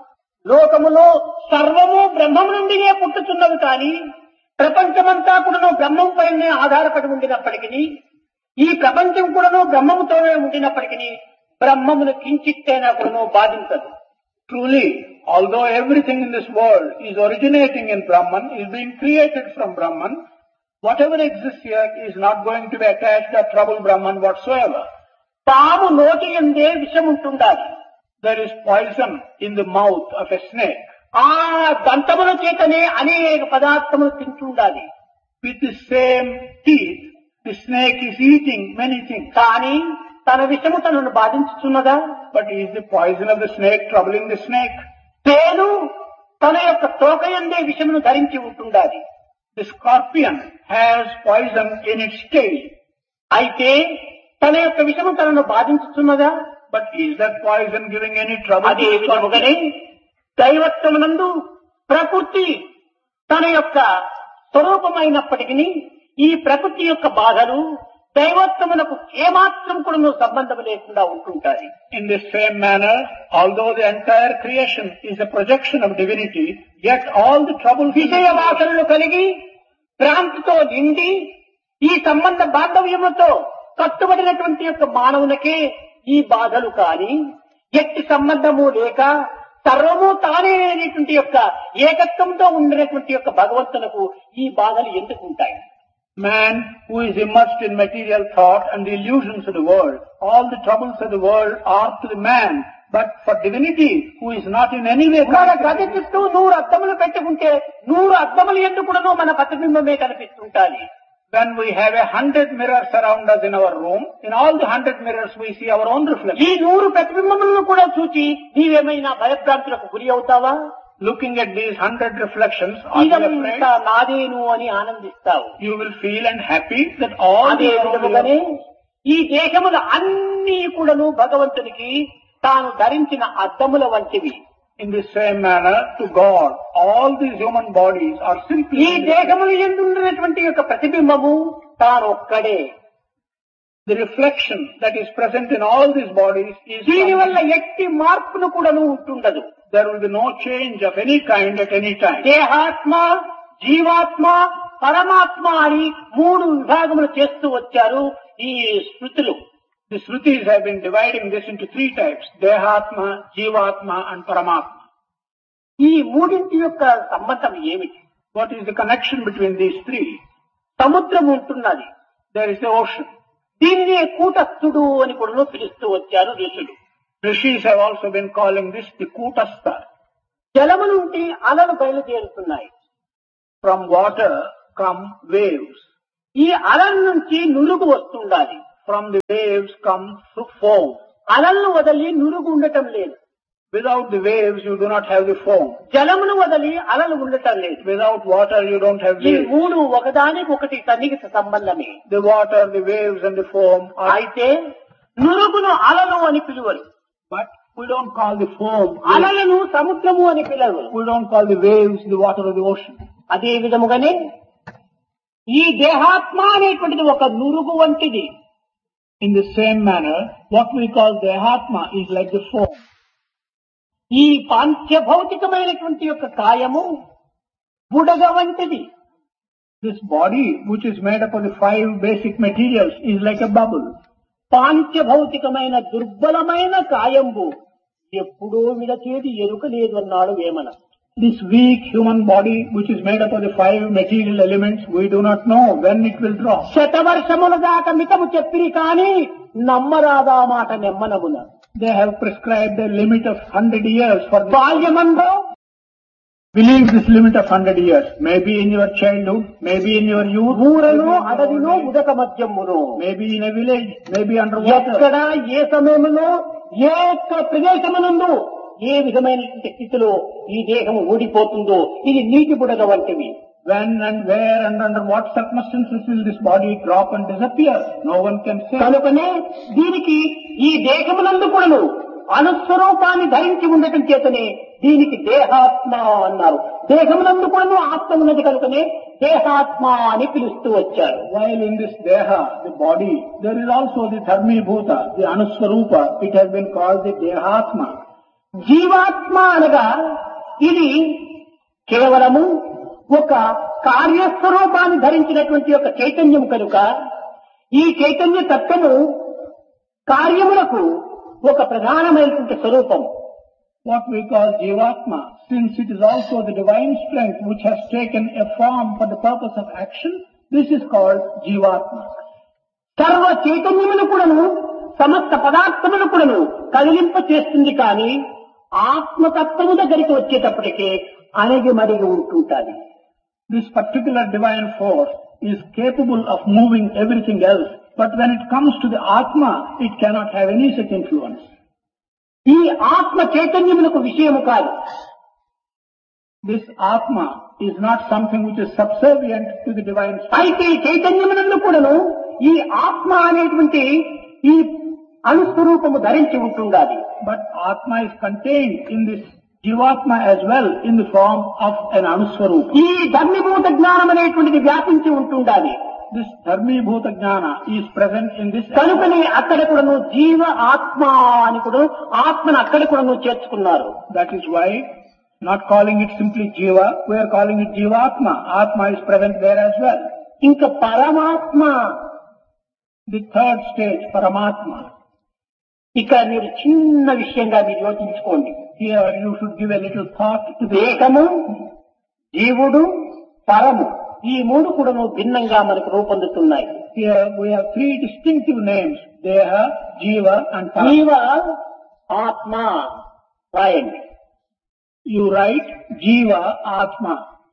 లోకములో సర్వము బ్రహ్మము నుండినే పుట్టుతున్నది కానీ ప్రపంచమంతా కూడాను బ్రహ్మం పైనే ఆధారపడి ఉండినప్పటికీ, ఈ ప్రపంచం కూడాను బ్రహ్మముతోనే ఉండినప్పటికీ బ్రహ్మమును కించిత్తైనా కూడాను బాధించదు. Truly, although everything in this world is originating in Brahman, is being created from Brahman, whatever exists here is not going to be attached or trouble Brahman whatsoever. తాము నోటి ఎందే విషం ఉంటుండాలి. There is poison in the mouth of a snake. ఆ దంతముల చేతనే అనేక పదార్థములు తింటుండాలి. With the same teeth, the snake is eating many things. కానీ తన విషము తనను బాధించుతున్నదా? But is the poison of the snake troubling the snake? తేను తన యొక్క తోక ఎందే విషమును ధరించి ఉంటుండాలి. The scorpion has poison in its tail. అయితే తన యొక్క విషము తనను బాధించుతున్నదా? But is that poison giving any trouble అదే to the విధముగానే scorpion? దైవత్వమునందు ప్రకృతి తన యొక్క స్వరూపమైనప్పటికీ ఈ ప్రకృతి యొక్క బాధలు దైవత్వమునకు ఏమాత్రం కూడా సంబంధం లేకుండా ఉంటుంటాయి. In the same manner, although the entire creation is a projection of divinity, yet all the troubles విషయ వాసనలు కలిగి భ్రాంతితో నిండి ఈ సంబంధ బాంధవ్యముతో కట్టుబడినటువంటి యొక్క మానవునికే ఈ బాధలు కాని ఎట్టి సంబంధము లేక సర్వము తానే అనేటువంటి యొక్క ఏకత్వంతో ఉండినటువంటి యొక్క భగవంతునకు ఈ బాధలు ఎందుకు ఉంటాయి? Man who is immersed in material thought and the illusions of the world, all the troubles of the world are to the man. But for divinity, who is not in any way మన connected గది to చుట్టూ నూరు అద్దములు పెట్టుకుంటే నూరు అద్దములు ఎందుకునో మన ప్రతిబింబమే కనిపిస్తుంటాయి. when we have a hundred mirrors around us in our room, in all the hundred mirrors we see our own reflection. ఈ నూరు ప్రతిబింబములను కూడా చూచి నీవేమైనా భయభ్రాంతులకు గురి అవుతావా? Looking at these hundred reflections, are you afraid? ఇదంతా నాదేను అని ఆనందిస్తావు. You will feel and happy that all అదే these విధముగానే ఈ దేశముల అన్ని కూడాను భగవంతునికి తాను ధరించిన అద్దముల వంటివి. in the same manner to God, all these human bodies are simply ఈ దేహములు ఎందున్నటువంటి యొక్క ప్రతిబింబము తాను ఒక్కడే. the reflection that is present in all these bodies is దీని వల్ల from- ఎట్టి మార్పును కూడాను ఉంటుండదు. there will be no change of any kind at any time. దేహాత్మ, జీవాత్మ, పరమాత్మ అని మూడు విభాగములు చేస్తూ వచ్చారు ఈ స్మృతులు. The Shrutis have been dividing this into three types: Dehatma, Jivatma and Paramatma. ఈ మూడింటి యొక్క సంబంధం ఏమిటి? What is the connection between these three? సముద్రం ఉంటున్నది. There is the ocean. దీనినే కూటస్థుడు అని కూడా పిలుస్తూ వచ్చారు ఋషులు. Rishis have also been calling this the Kutastha. జలము నుండి అలలు బయలుదేరుతున్నాయి. From water come waves. ఈ అలల నుంచి నురుగు వస్తుండాలి. from the waves come through foam. అలలను వదిలి నురుగు ఉండటం లేదు. Without the waves, you do not have the foam. జలమును వదిలి అలలు ఉండటం లేదు. Without water, you don't have ఈ waves. మూడు ఒకదానికి ఒకటి సన్నిహిత సంబంధమే. The water, the waves and the foam are... అయితే నురుగును అలలు అని పిలువరు. But we don't call the foam. అలలను సముద్రము అని పిలవరు. We don't call the waves the water of the ocean. అదే విధముగానే ఈ దేహాత్మ అనేటువంటిది ఒక నురుగు వంటిది. In the same manner, what we call Dehatma is like the foam. ఈ పాంచభౌతికమైనటువంటి యొక్క కాయము బుడగ వంటిది. This body, which is made up of the five basic materials, is like a bubble. పాంచభౌతికమైన దుర్బలమైన కాయంబు ఎప్పుడో విడచేది ఎరుక లేదు అన్నాడు Vemana. This weak human body, which is made up of the five material elements, we do not know when it will drop. శతవర్షముల దాకా మితము చెప్పిరి కానీ నమ్మరాదా మాట నెమ్మనమున. They have prescribed a limit of hundred years for this. బాల్యమందో Believe this limit of hundred years. Maybe in your childhood, maybe in your youth, ఊరలో అడవిలో ఉదక మధ్యమును, maybe in a village, maybe underwater. ఎక్కడ ఏ సమయంలో ఏ ఒక్క ప్రదేశమునందు ఏ విధమైనటువంటి స్థితిలో ఈ దేహము ఊడిపోతుందో ఇది నీటి బుడగ వంటివి. When and where and under what circumstances will this body drop and disappear? No one can say. కనుకనే దీనికి ఈ దేహమునందు కూడాను అనుస్వరూపాన్ని ధరించి ఉండటం చేతనే దీనికి దేహాత్మ అన్నారు. దేహమునందు కూడాను ఆత్మ ఉన్నది కనుకనే దేహాత్మ అని పిలుస్తూ వచ్చారు. While in this deha, the body, there is also the dharmi bhuta, the anuswarupa. It has been called the dehatma. జీవాత్మ అనగా ఇది కేవలము ఒక కార్యస్వరూపాన్ని ధరించినటువంటి ఒక చైతన్యం కనుక ఈ చైతన్య తత్వము కార్యములకు ఒక ప్రధానమైనటువంటి స్వరూపం. What we call jivatma, since it is also the divine strength which has taken a form for the purpose of action, this is called jivatma. సర్వ చైతన్యమును కూడాను సమస్త పదార్థమును కూడాను కదిలింప చేస్తుంది కానీ ఆత్మతత్వము దగ్గరికి వచ్చేటప్పటికే అణిగి మరిగి ఉంటుంటాది. This particular divine force is capable of moving everything else, but when it comes to the Atma, it cannot have any such influence. ఈ ఆత్మ చైతన్యమునకు విషయము కాదు. This Atma is not something which is subservient to the divine spirit. అయితే చైతన్యమునందు కూడాను ఈ ఆత్మ అనేటువంటి ఈ అనుస్వరూపము ధరించి ఉంటుండాలి. But Atma is contained in this Jivatma as well in the form of an Anuswarupa. ఈ ధర్మభూత జ్ఞానం అనేటువంటిది వ్యాపించి ఉంటుండాలి. This Dharmi Bhuta Jnana is present in this. కనుకనే అక్కడ కూడాను జీవ ఆత్మ అని కూడా ఆత్మను అక్కడ కూడాను చేర్చుకున్నారు. That is why, not calling it simply Jiva, we are calling it Jivatma. Atma is present there as well. ఇంకా పరమాత్మ, The third stage, Paramatma. ఇక్కడ మీరు చిన్న విషయంగా మీరు యోచించుకోండి. Here you should give a little thought to the దేహము, జీవుడు, పరము ఈ మూడు కూడాను భిన్నంగా మనకు రూపొందుతున్నాయి. Here we have three distinctive names, Deha, Jiva and Para. జీవ ఆత్మ రాయండి. You write Jiva, Atma.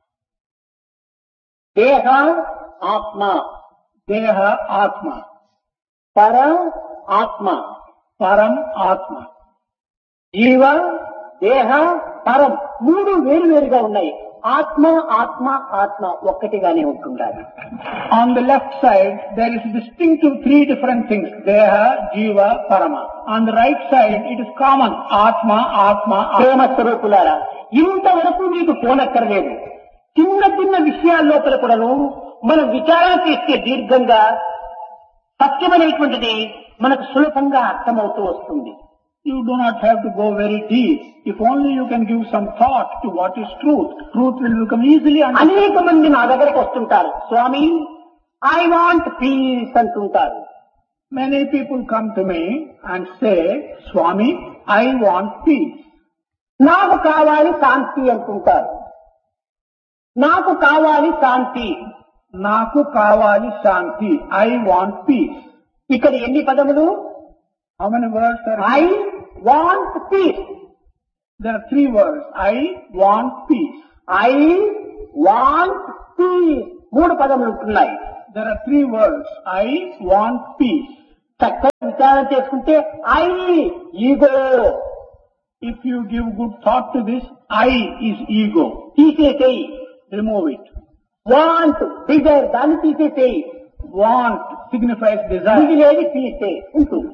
దేహ ఆత్మ, Deha, Atma. పర ఆత్మ, Param, Atma. జీవ దేహ పరం మూడు వేరు వేరుగా ఉన్నాయి. ఆత్మ ఆత్మ ఆత్మ ఒక్కటిగానే ఉంటుండాలి. On the left side, there is distinctive three different things, Deha, Jiva, Parama. On the right side, it is common, Atma, Atma, Atma. ప్రేమ స్వరూపులారా, ఇంతవరకు మీకు పోనక్కర్లేదు. చిన్న చిన్న విషయాల లోపల కూడాను మనం విచారణ చేస్తే దీర్ఘంగా సత్యమనేటువంటిది మనకు సులభంగా అర్థమవుతూ వస్తుంది. You do not have to go very deep. If only you can give some thought to what is truth, truth will become easily understood. అనేక మంది నా దగ్గరకు వస్తుంటారు, స్వామి ఐ వాంట్ పీస్ అంటుంటారు. Many people come to me and say, Swami, I want peace. నాకు కావాలి శాంతి అంటుంటారు. నాకు కావాలి శాంతి, Naku kavali shanti. I want peace. ఇక్కడ ఎన్ని పదములు? How many words are I want peace, there? Are three words. I want peace. I want peace మూడు పదములు ఉంటున్నాయి. There are three words. I want peace. చక్కగా విచారణ చేసుకుంటే I ego. If you give good thought to this, I is ego. తీసేసేయి. Remove it. Want Dzire దాన్ని తీసేసేయి. Want signifies desire. మిగిలేది తీసే ఉంటుంది.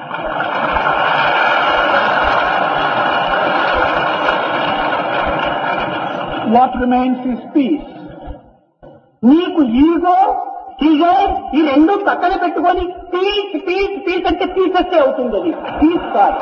What remains is peace. నీకు ఈగో డిజైర్ ఈ రెండు పక్కన పెట్టుకొని పీస్ పీస్ పీస్ అంటే పీసెస్సే అవుతుంది. అది పీస్ కాదు.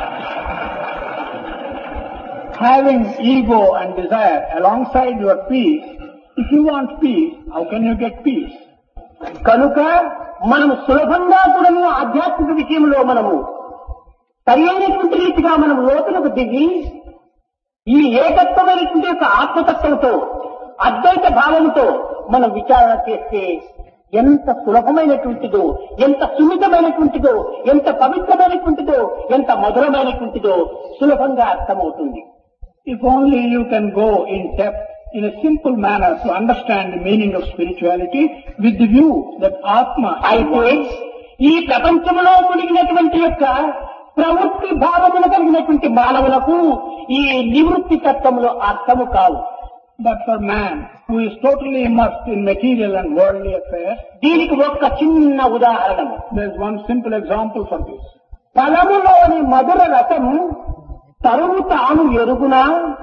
Having ego and desire alongside your peace, if you want peace, how can you get peace? కనుక మనం సులభంగా కూడా ఆధ్యాత్మిక విషయంలో మనము సరైనటువంటి రీతిగా మనం లోతులకు దిగి ఈ ఏకత్వమైనటువంటి యొక్క ఆత్మతత్వంతో అద్వైత భావంతో మనం విచారణ చేస్తే ఎంత సులభమైనటువంటిదో, ఎంత సున్నితమైనటువంటిదో, ఎంత పవిత్రమైనటువంటిదో, ఎంత మధురమైనటువంటిదో సులభంగా అర్థమవుతుంది. If only you can go in depth in a simple manner to understand the meaning of spirituality with the view that Atma అయితే ఈ ప్రపంచంలో మునిగినటువంటి యొక్క ప్రవృత్తి భావములు కలిగినటువంటి మానవులకు ఈ నివృత్తి తత్వంలో అర్థము కావు. But for man who is totally immersed in material and worldly affairs, దీనికి ఒక్క చిన్న ఉదాహరణ. there is one simple example for this. ఫలములోని మధుర రసము తరువు తాను ఎరుగునా?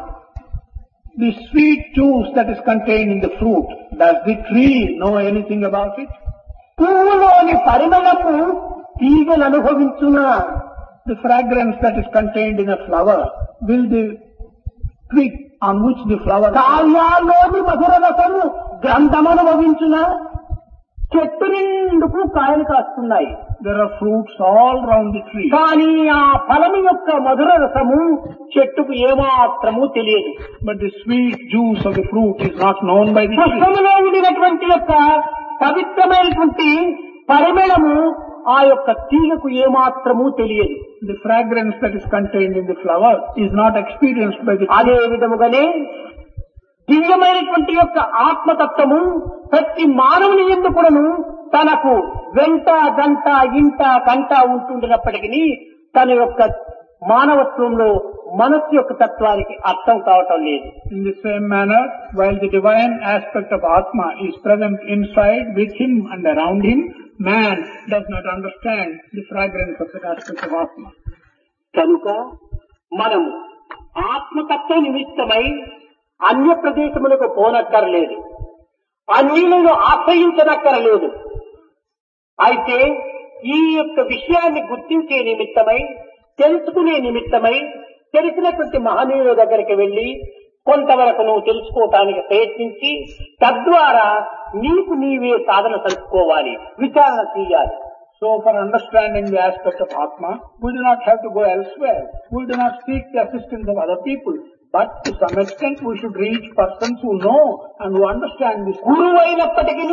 The sweet juice that is contained in the fruit, does the tree know anything about it? పువ్వులోని పరిమళము తీగలు అనుభవించునా? The fragrance that is contained in a flower, will the twig on which the flower is? కాయాల్లోని మధుర రసము గ్రంథం అనుభవించునా? చెట్టు నిండుకు కాయలు కాస్తున్నాయి. There are fruits all round the tree. కానీ ఆ ఫలము యొక్క మధుర రసము చెట్టుకు ఏమాత్రము తెలియదు. But the sweet juice of the fruit is not known by the tree. పుష్పములో ఉండినటువంటి యొక్క పవిత్రమైనటువంటి పరిమళము ఆ యొక్క తీగకు ఏమాత్రము తెలియదు. The fragrance that is contained in the flower is not experienced by the tree. అదే విధముగానే దివ్యమైనటువంటి యొక్క ఆత్మతత్వము ప్రతి మానవుని యందు కూడాను తనకు వెంట గంట ఇంట కంట ఉంటుండినప్పటికీ తన యొక్క మానవత్వంలో మనస్సు యొక్క తత్వానికి అర్థం కావటం లేదు. In the same manner, while the divine aspect of Atma is present inside, with him and around him, man does not understand the fragrance of that aspect of Atma. కనుక మనము ఆత్మతత్వ నిమిత్తమై అన్య ప్రదేశములకు పోనక్కరలేదు, అన్యులను ఆశ్రయించనక్కరలేదు. అయితే ఈ యొక్క విషయాన్ని గుర్తించే నిమిత్తమై, తెలుసుకునే నిమిత్తమై తెలిసినటువంటి మహనీయుల దగ్గరికి వెళ్లి కొంతవరకు నువ్వు తెలుసుకోవటానికి ప్రయత్నించి తద్వారా నీకు నీవే సాధన తెలుసుకోవాలి, విచారణ చేయాలి. So for understanding the aspect of Atma, we do not have to go elsewhere. We do not seek the assistance of other people. But to some extent we should reach persons who know and who understand this. గురువు అయినప్పటికీ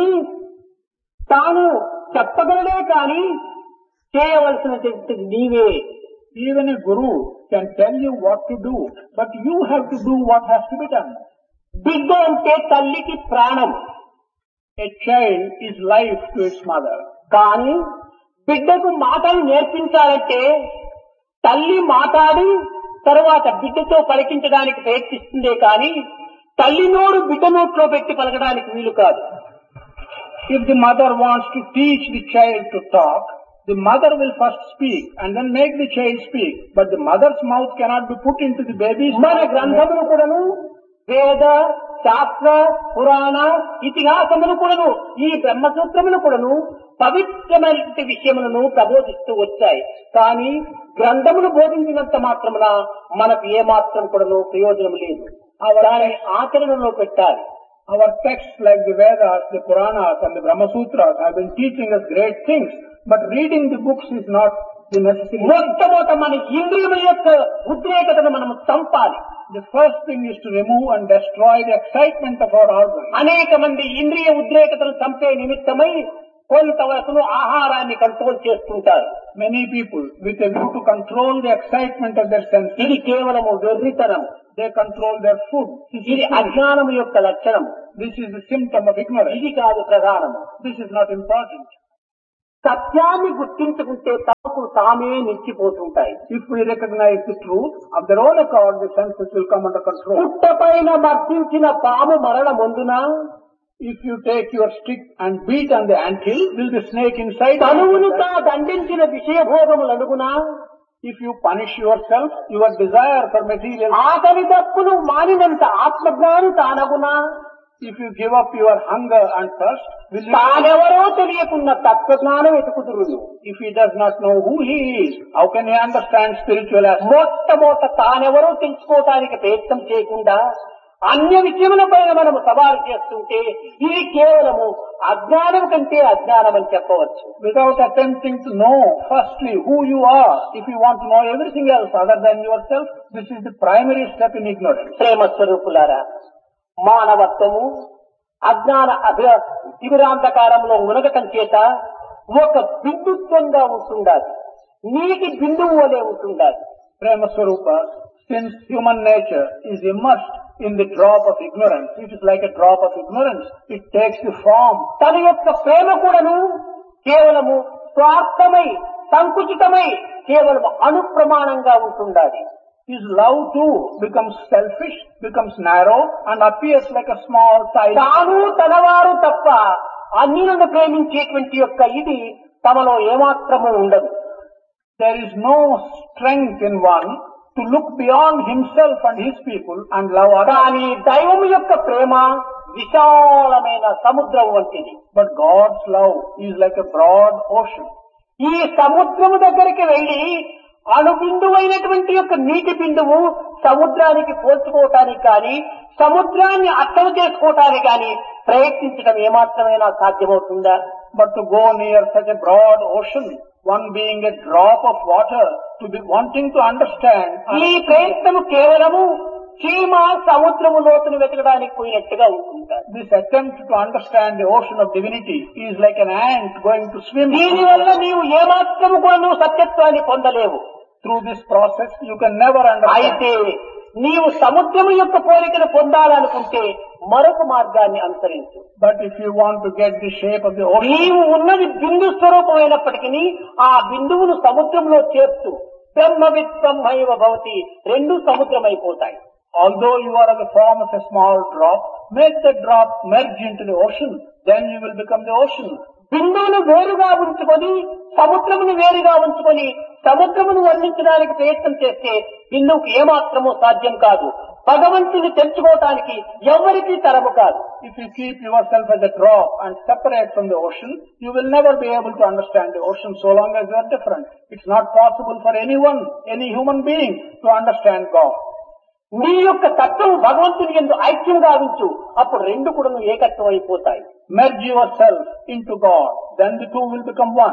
తాను చెప్పగలడే కానీ చేయవలసినటువంటి నీవే. Even a guru can tell you what to do, but you have to do what has to be done. బిడ్డ అంటే తల్లికి ప్రాణం. A child is life to its mother. కానీ బిడ్డకు మాటలు నేర్పించాలంటే తల్లి మాట్లాడి తరువాత బిడ్డతో పలికించడానికి ప్రయత్నిస్తుందే కానీ తల్లి నోరు బిడ్డ నోట్లో పెట్టి పలకడానికి వీలు కాదు. If the mother wants to teach the child to talk, the mother will first speak and then make the child speak. But the mother's mouth cannot be put into the baby's mouth. మన గ్రంథములు కూడాను వేద శాస్త్ర పురాణ ఇతిహాసములు కూడాను ఈ బ్రహ్మసూత్రములు కూడాను పవిత్రమైనటువంటి విషయములను ప్రబోధిస్తూ వచ్చాయి. కానీ గ్రంథములు బోధించినంత మాత్రమున మనకు ఏమాత్రం కూడాను ప్రయోజనం లేదు. దానిని ఆచరణలో పెట్టాలి. Our texts like the Vedas, the Puranas and the Brahma Sutras have been teaching us great things, but reading the books is not the necessary. మొట్టమొదట మన ఇంద్రియముల యొక్క ఉద్రేకతను మనము చంపాలి. The first thing is to remove and destroy the excitement of our organs. అనేక మంది ఇంద్రియ ఉద్రేకతను చంపే నిమిత్తమై కొంతవరకు ఆహారాన్ని కంట్రోల్ చేస్తుంటారు. Many people, with a view to control the excitement of their senses, ఇది కేవలము వెర్రితనం. they control their food. ఇది అజ్ఞానము యొక్క లక్షణం. This is the symptom of ignorance. ఇది కాదు ప్రధానము. This is not important. సత్యాన్ని గుర్తించుకుంటే తమకు తామే నిలిచిపోతుంటాయి. If we recognize the truth, of their own accord, the senses will come under control. పుట్టపైన మర్దించిన పాము మరణమందున If you take your stick and beat on the anthill, will the snake inside? తనువును తా దండించిన విషయభోగములనుగున If you punish yourself, your desire for material. ఆకలి దప్పును మానినంత ఆత్మజ్ఞాని తానగునా If you give up your hunger and thirst, will you? తానెవరో తెలియకున్న తత్వజ్ఞానం వెతుకుతురును. If he does not know who he is, how can he understand spiritual aspects? మొట్టమొదట తానెవరో తెలుసుకోవటానికి ప్రయత్నం చేయకుండా అన్య విషయముల పైన మనము సవాలు చేస్తుంటే ఇది కేవలము అజ్ఞానం కంటే అజ్ఞానం అని చెప్పవచ్చు. Without attempting to know firstly who you are, if you want to know everything else other than yourself, this is the primary step in ignorance. ప్రేమ స్వరూపులారా, మానవత్వము అజ్ఞాన అభి తిమిరాంధకారంలో మునగటం చేత ఒక బిందుత్వంగా ఉంటుండాలి, నీటి బిందువు వలె ఉంటుండాలి. Prema Swarupa, since human nature is immersed in the drop of ignorance, it is like a drop of ignorance. It takes the form. తన యొక్క ప్రేమ కూడాను కేవలము స్వార్థమై సంకుచితమై కేవలము అనుప్రమాణంగా ఉంటుండాలి. His love too becomes selfish, becomes narrow and appears like a small child. తాను తనవారు తప్ప అన్యులను ప్రేమించేటువంటి యొక్క ఇది తమలో ఏమాత్రము ఉండదు. There is no strength in one to look beyond himself and his people and love others. కానీ దైవం యొక్క ప్రేమ విశాలమైన సముద్రం వంటిది. But God's love is like a broad ocean. ఈ సముద్రము దగ్గరికి వెళ్లి అణుబిందువైనటువంటి యొక్క నీటి బిందువు సముద్రానికి పోల్చుకోవటానికి కానీ సముద్రాన్ని అర్థం చేసుకోవటానికి కానీ ప్రయత్నించడం ఏమాత్రమైనా సాధ్యమవుతుందా? But to go near such a broad ocean, one being a drop of water, to be wanting to understand. ఈ ప్రయత్నము కేవలము చీమ సముద్రము లోతును వెతకడానికి పోయినట్టుగా ఉంటుంటారు. This attempt to understand the ocean of divinity is like an ant going to swim. దీనివల్ల నీవు ఏమాత్రము కూడా నువ్వు సత్యత్వాన్ని పొందలేవు. Through this process you can never understand. అయితే నీవు సముద్రము యొక్క పోలికను పొందాలనుకుంటే మరొక మార్గాన్ని అనుసరించు. But if you want to get the shape of the ocean, నీవు ఉన్నది బిందు స్వరూపమైనప్పటికీ ఆ బిందువును సముద్రంలో చేర్చు. బ్రహ్మవిత్ బ్రహ్మైవ భవతి, రెండు సముద్రమైపోతాయి. although you are of the form of a small drop, make the drop merge into the ocean, then you will become the ocean. బిందువును వేరుగా ఉంచుకొని సముద్రమును వేరుగా ఉంచుకొని సముద్రమును వర్ణించడానికి ప్రయత్నం చేస్తే బిందువుకు ఏమాత్రమూ సాధ్యం కాదు. భగవంతుని తెలుసుకోవటానికి ఎవరికీ తరము కాదు. If you keep yourself as a drop and separate from the ocean, you will never be able to understand the ocean so long as you are different. It's not possible for anyone, any human being to understand God. నీ యొక్క తత్వం భగవంతుని యందు ఐక్యం గావించు, అప్పుడు రెండు కూడా ఏకత్వం అయిపోతాయి. Merge yourself into God, then the two will become one.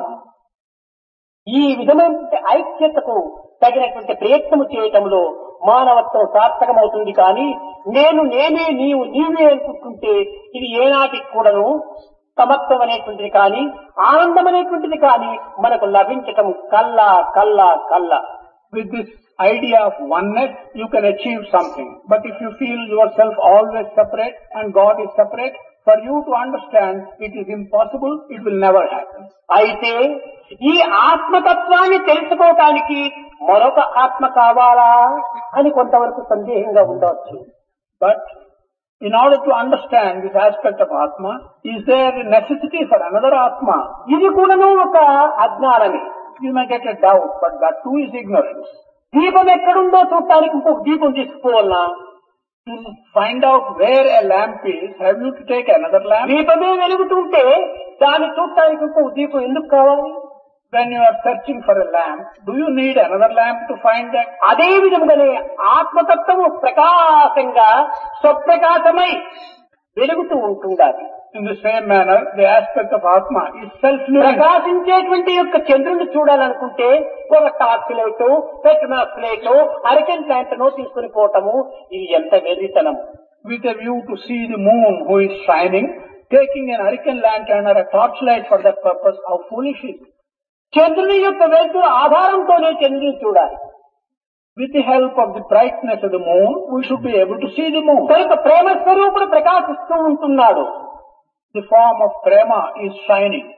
ఈ విధమైన ఐక్యతకు తగినటువంటి ప్రయత్నము చేయటంలో మానవత్వం సార్థకమవుతుంది. కానీ నేను నేనే నీవు నీవే అనుకుంటుంటే ఇది ఏనాటికి కూడాను సమత్వం అనేటువంటిది కానీ ఆనందం అనేటువంటిది కానీ మనకు లభించటం కల్లా కల్లా కల్లా. With this idea of oneness, you can achieve something. But if you feel yourself always separate and God is separate, for you to understand it is impossible, it will never happen. అయితే ఈ ఆత్మతత్వాన్ని తెలుసుకోవటానికి మరొక ఆత్మ కావాలా అని కొంతవరకు సందేహంగా ఉండవచ్చు. But in order to understand this aspect of Atma, is there a necessity for another Atma? ఇది కూడాను ఒక అజ్ఞానమే. You may get a doubt, but that too is ignorance. దీపం ఎక్కడుందో చూడటానికి ఇంకొక దీపం తీసుకుపోవాలనా? To find out where a lamp is, have you to take another lamp? దీపమే వెలుగుతుంటే దాన్ని చూడటానికి ఇంకొక దీపం ఎందుకు కావాలి? When you are searching for a lamp, do you need another lamp to find that? అదే విధముగానే ఆత్మతత్వము ప్రకాశంగా స్వప్రకాశమై వెలుగుతూ ఉంటుండాలి. In the same manner, the aspect of Atma is self-luminous. ప్రకాశించేటువంటి యొక్క చంద్రుని చూడాలనుకుంటే ఒక టార్చ్ లైట్, పెట్రోమాక్స్ లైట్, అరికెన్ ప్లాంట్నో తీసుకుని పోవటము ఇది ఎంత వెర్రితనం. With a view to see the moon who is shining, taking an hurricane lantern or a torchlight for that purpose, how foolish is it? చంద్రుని యొక్క వెలుతురు ఆధారంతోనే చంద్రుని చూడాలి. With the help of the brightness of the moon, we should be able to see the moon. కనుక ప్రేమ స్వరూపుడు ప్రకాశిస్తూ ఉంటున్నాడు. The form of prema is shining.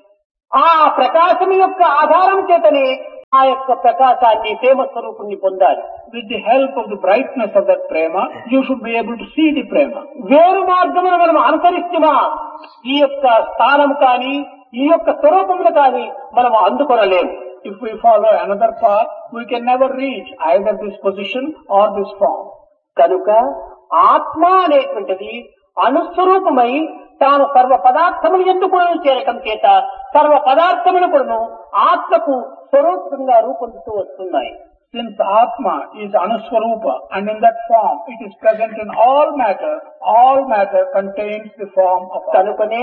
ఆ ప్రకాశం యొక్క ఆధారం చేతనే ఆ యొక్క ప్రకాశాన్ని ప్రేమ స్వరూపుణ్ణి పొందాలి. With the help of the brightness of that prema, you should be able to see the prema. వేరు మార్గమును మనం అనుసరిస్తున్నా ఈ యొక్క స్థానం కానీ ఈ యొక్క స్వరూపములు కానీ మనం అందుకొనలేము. If we follow another path, we can never reach either this position or this form. కనుక ఆత్మ అనేటువంటిది అనుస్వరూపమై తాను సర్వ పదార్థములు ఎందుకు చేరటం చేత సర్వ పదార్థములు కూడా ఆత్మకు స్వరూపంగా రూపొందుతూ వస్తున్నాయి. Since Atma is Anuswarupa and in that form it is present in all matter, all matter contains the form of Atma. కనుకనే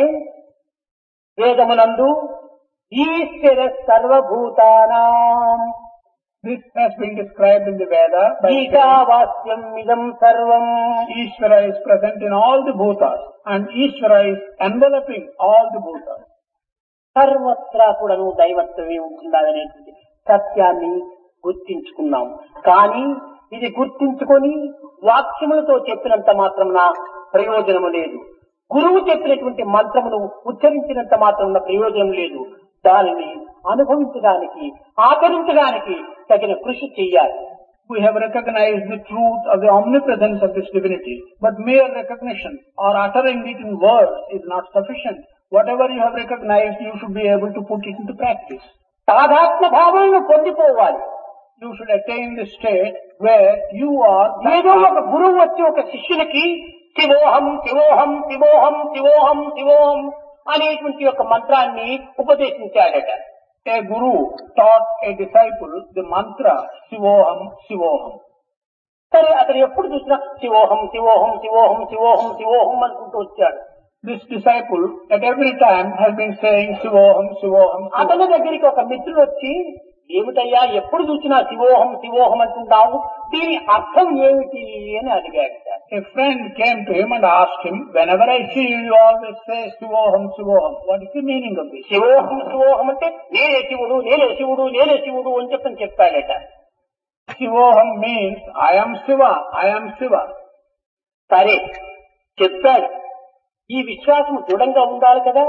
వేదమునందు ఈశ్వర సర్వభూతానాం This has been described in the Veda by saying ఈశావాస్యం ఇదం సర్వం Ishvara is present in all the bhutas and Ishvara is enveloping all the bhutas. సర్వత్రా కూడాను దైవత్వమే ఉంటుందనేటువంటి సత్యాన్ని గుర్తించుకున్నాం. కానీ ఇది గుర్తించుకొని వాక్యములతో చెప్పినంత మాత్రమున ప్రయోజనము లేదు. గురువు చెప్పినటువంటి మంత్రమును ఉచ్చరించినంత మాత్రమున ప్రయోజనం లేదు. దానిని అనుభవించడానికి ఆచరించడానికి తగిన కృషి చెయ్యాలి. We have recognized the truth of the omnipresence of this divinity, but mere recognition or uttering it in words is not sufficient. Whatever you have recognized, you should be able to put it into practice. తాదాత్మ భావాలను పొందిపోవాలి. You should attain the state where you are. ఏదో ఒక గురువు వచ్చి ఒక శిష్యునికి శివోహం శివోహం శివోహం శివోహం శివోహం అనేటువంటి ఒక మంత్రాన్ని ఉపదేశించాడట. A guru taught a disciple the mantra Sivoham Sivoham. సరే అతను ఎప్పుడు చూసినా శివోహం శివోహం శివోహం శివోహం శివోహం అనుకుంటూ వచ్చాడు. This disciple at every time has been saying Sivoham Sivoham. అతని దగ్గరికి ఒక మిత్రుడు వచ్చి ఏమిటయ్యా ఎప్పుడు చూసినా శివోహం శివోహం అంటున్నావు, దీని అర్థం ఏమిటి అని అడిగాడు. A friend came to him and asked him, whenever I see you, you always say Sivoham Sivoham. What is the meaning of this? శివోహం శివోహం అంటే నేనే శివుడు నేనే శివుడు నేనే శివుడు అని చెప్పని చెప్పాడట. Sivoham means I am Shiva, I am Shiva. సరే చెప్పాడు, ఈ విశ్వాసం దృఢంగా ఉండాలి కదా.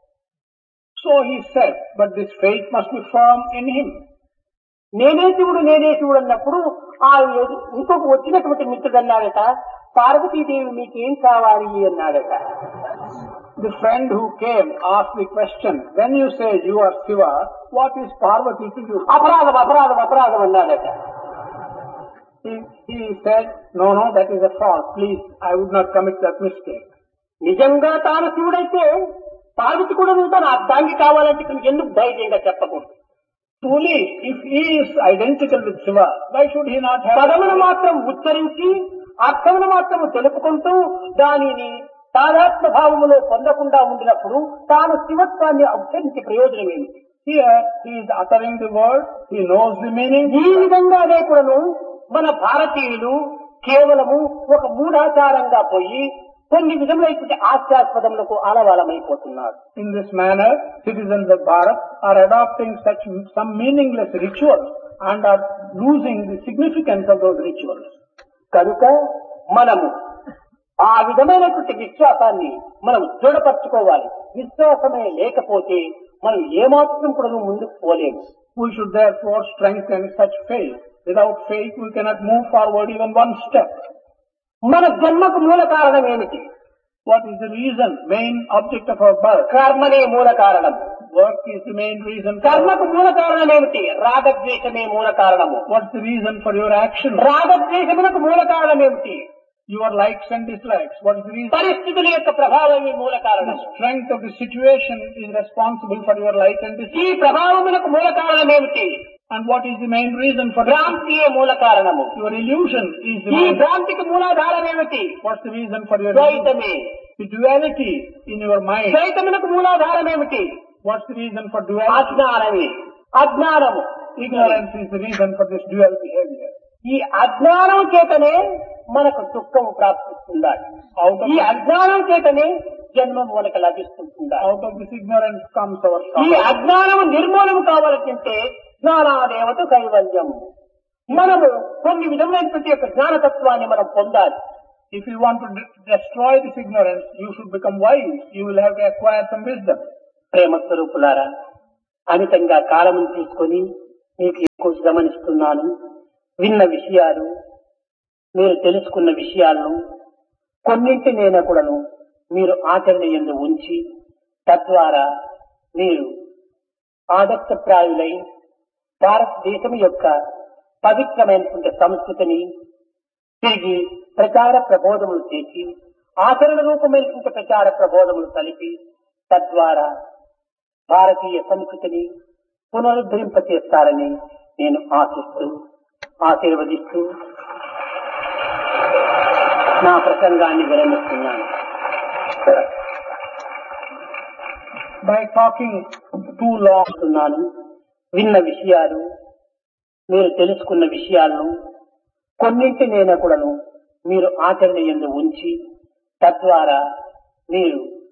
So he said, but this faith must be firm in him. నేనే శివుడు నేనే శివుడు అన్నప్పుడు ఆ ఇంకొక వచ్చినటువంటి మిత్రుడు అన్నాడట, పార్వతీదేవి మీకేం కావాలి అన్నాడట. The friend who came asked the question, when you say you are Shiva, what is Parvati to you? అపరాధం అపరాధం అపరాధం అన్నాడట. He, he said, no, no, that is a fault. Please, I would not commit that mistake. నిజంగా తాను శివుడైతే పార్వతి కూడా తన అర్థాంగి కావాలంటే ఎందుకు ధైర్యంగా చెప్పకూడదు. Truly, if he is identical with Shiva, why should he not have... పదమును మాత్రం ఉచ్చరించి అర్థమును మాత్రం తెలుపుకుంటూ దానిని తాదాత్మ భావములో పొందకుండా ఉండినప్పుడు తాను శివత్వాన్ని ఉచ్చరించి ప్రయోజనం ఏమిటి? Here, he is uttering the word, he knows the meaning. ఈ విధంగానే కూడాను మన భారతీయులు కేవలము ఒక మూఢాచారంగా పోయి కొన్ని విధములైన ఆశ్చాస్పదములకు ఆలవాలమైపోతున్నారు. In this manner, citizens of Bharat are adopting such some meaningless rituals and are losing the significance of those rituals. కనుక మనము ఆ విధమైనటువంటి విశ్వాసాన్ని మనం దృఢపరచుకోవాలి. విశ్వాసమే లేకపోతే మనం ఏమాత్రం కూడా ముందుకు పోలేము. We should therefore strengthen such faith. Without faith, we cannot move forward even one step. మన జన్మకు మూల కారణం ఏమిటి? What is the reason, main object of our birth? కర్మనే మూల కారణం. Work is the main reason. కర్మకు మూల కారణం ఏమిటి? రాగద్వేషమే మూల కారణము. What's the reason for your action? రాగద్వేషములకు మూల కారణం ఏమిటి? Your likes and dislikes. What is the reason? పరిస్థితుల యొక్క ప్రభావమే మూల కారణం. The strength of the situation is responsible for your like and ఈ dislike. ప్రభావములకు మూల కారణం ఏమిటి? And what is the main reason for భ్రాంతియే మూల కారణము. your illusion? Is the ఈ main... భ్రాంతికి మూలాధారం ఏమిటి? What's the reason for your ద్వైతమే. the duality in your mind? ద్వైతములకు మూలాధారం ఏమిటి? What's the reason for duality? అజ్ఞానమే. అజ్ఞానము. Ignorance is the reason for this dual behavior. ఈ అజ్ఞానం చేతనే మనకు దుఃఖం ప్రాప్తిస్తుండాలి. Out of ఈ అజ్ఞానం చేతనే జన్మం మనకు లభిస్తుంటుండాలి. out of this ignorance comes our ఈ sorrow. అజ్ఞానం నిర్మూలన కావాలంటే జ్ఞానాదేవత కైవల్యం. మనము కొన్ని విధమైనటువంటి యొక్క జ్ఞానతత్వాన్ని మనం పొందాలి. If you want to de- destroy this ignorance, you should become wise. You will have to acquire some wisdom. ప్రేమ స్వరూపులారా, అమితంగా కాలమును తీసుకొని మీకు ఎక్కువ గమనిస్తున్నాను. విన్న విషయాలు, మీరు తెలుసుకున్న విషయాలను కొన్నింటినైనా కూడాను మీరు ఆచరణ యందు ఉంచి తద్వారా మీరు ఆదర్శప్రాయులై భారతదేశం యొక్క పవిత్రమైనటువంటి సంస్కృతిని తిరిగి ప్రచార ప్రబోధములు చేసి ఆచరణ రూపమైనటువంటి ప్రచార ప్రబోధములు కలిపి తద్వారా భారతీయ సంస్కృతిని పునరుద్ధరింపచేస్తారని నేను ఆశిస్తూ ఆశీర్వదిస్తూ నా ప్రసంగాన్ని విరమిస్తున్నాను. By talking too long, ఉన్నాను. విన్న విషయాలు, మీరు తెలుసుకున్న విషయాలను కొన్నింటినైనా కూడాను మీరు ఆచరణ యందు ఉంచి తద్వారా మీరు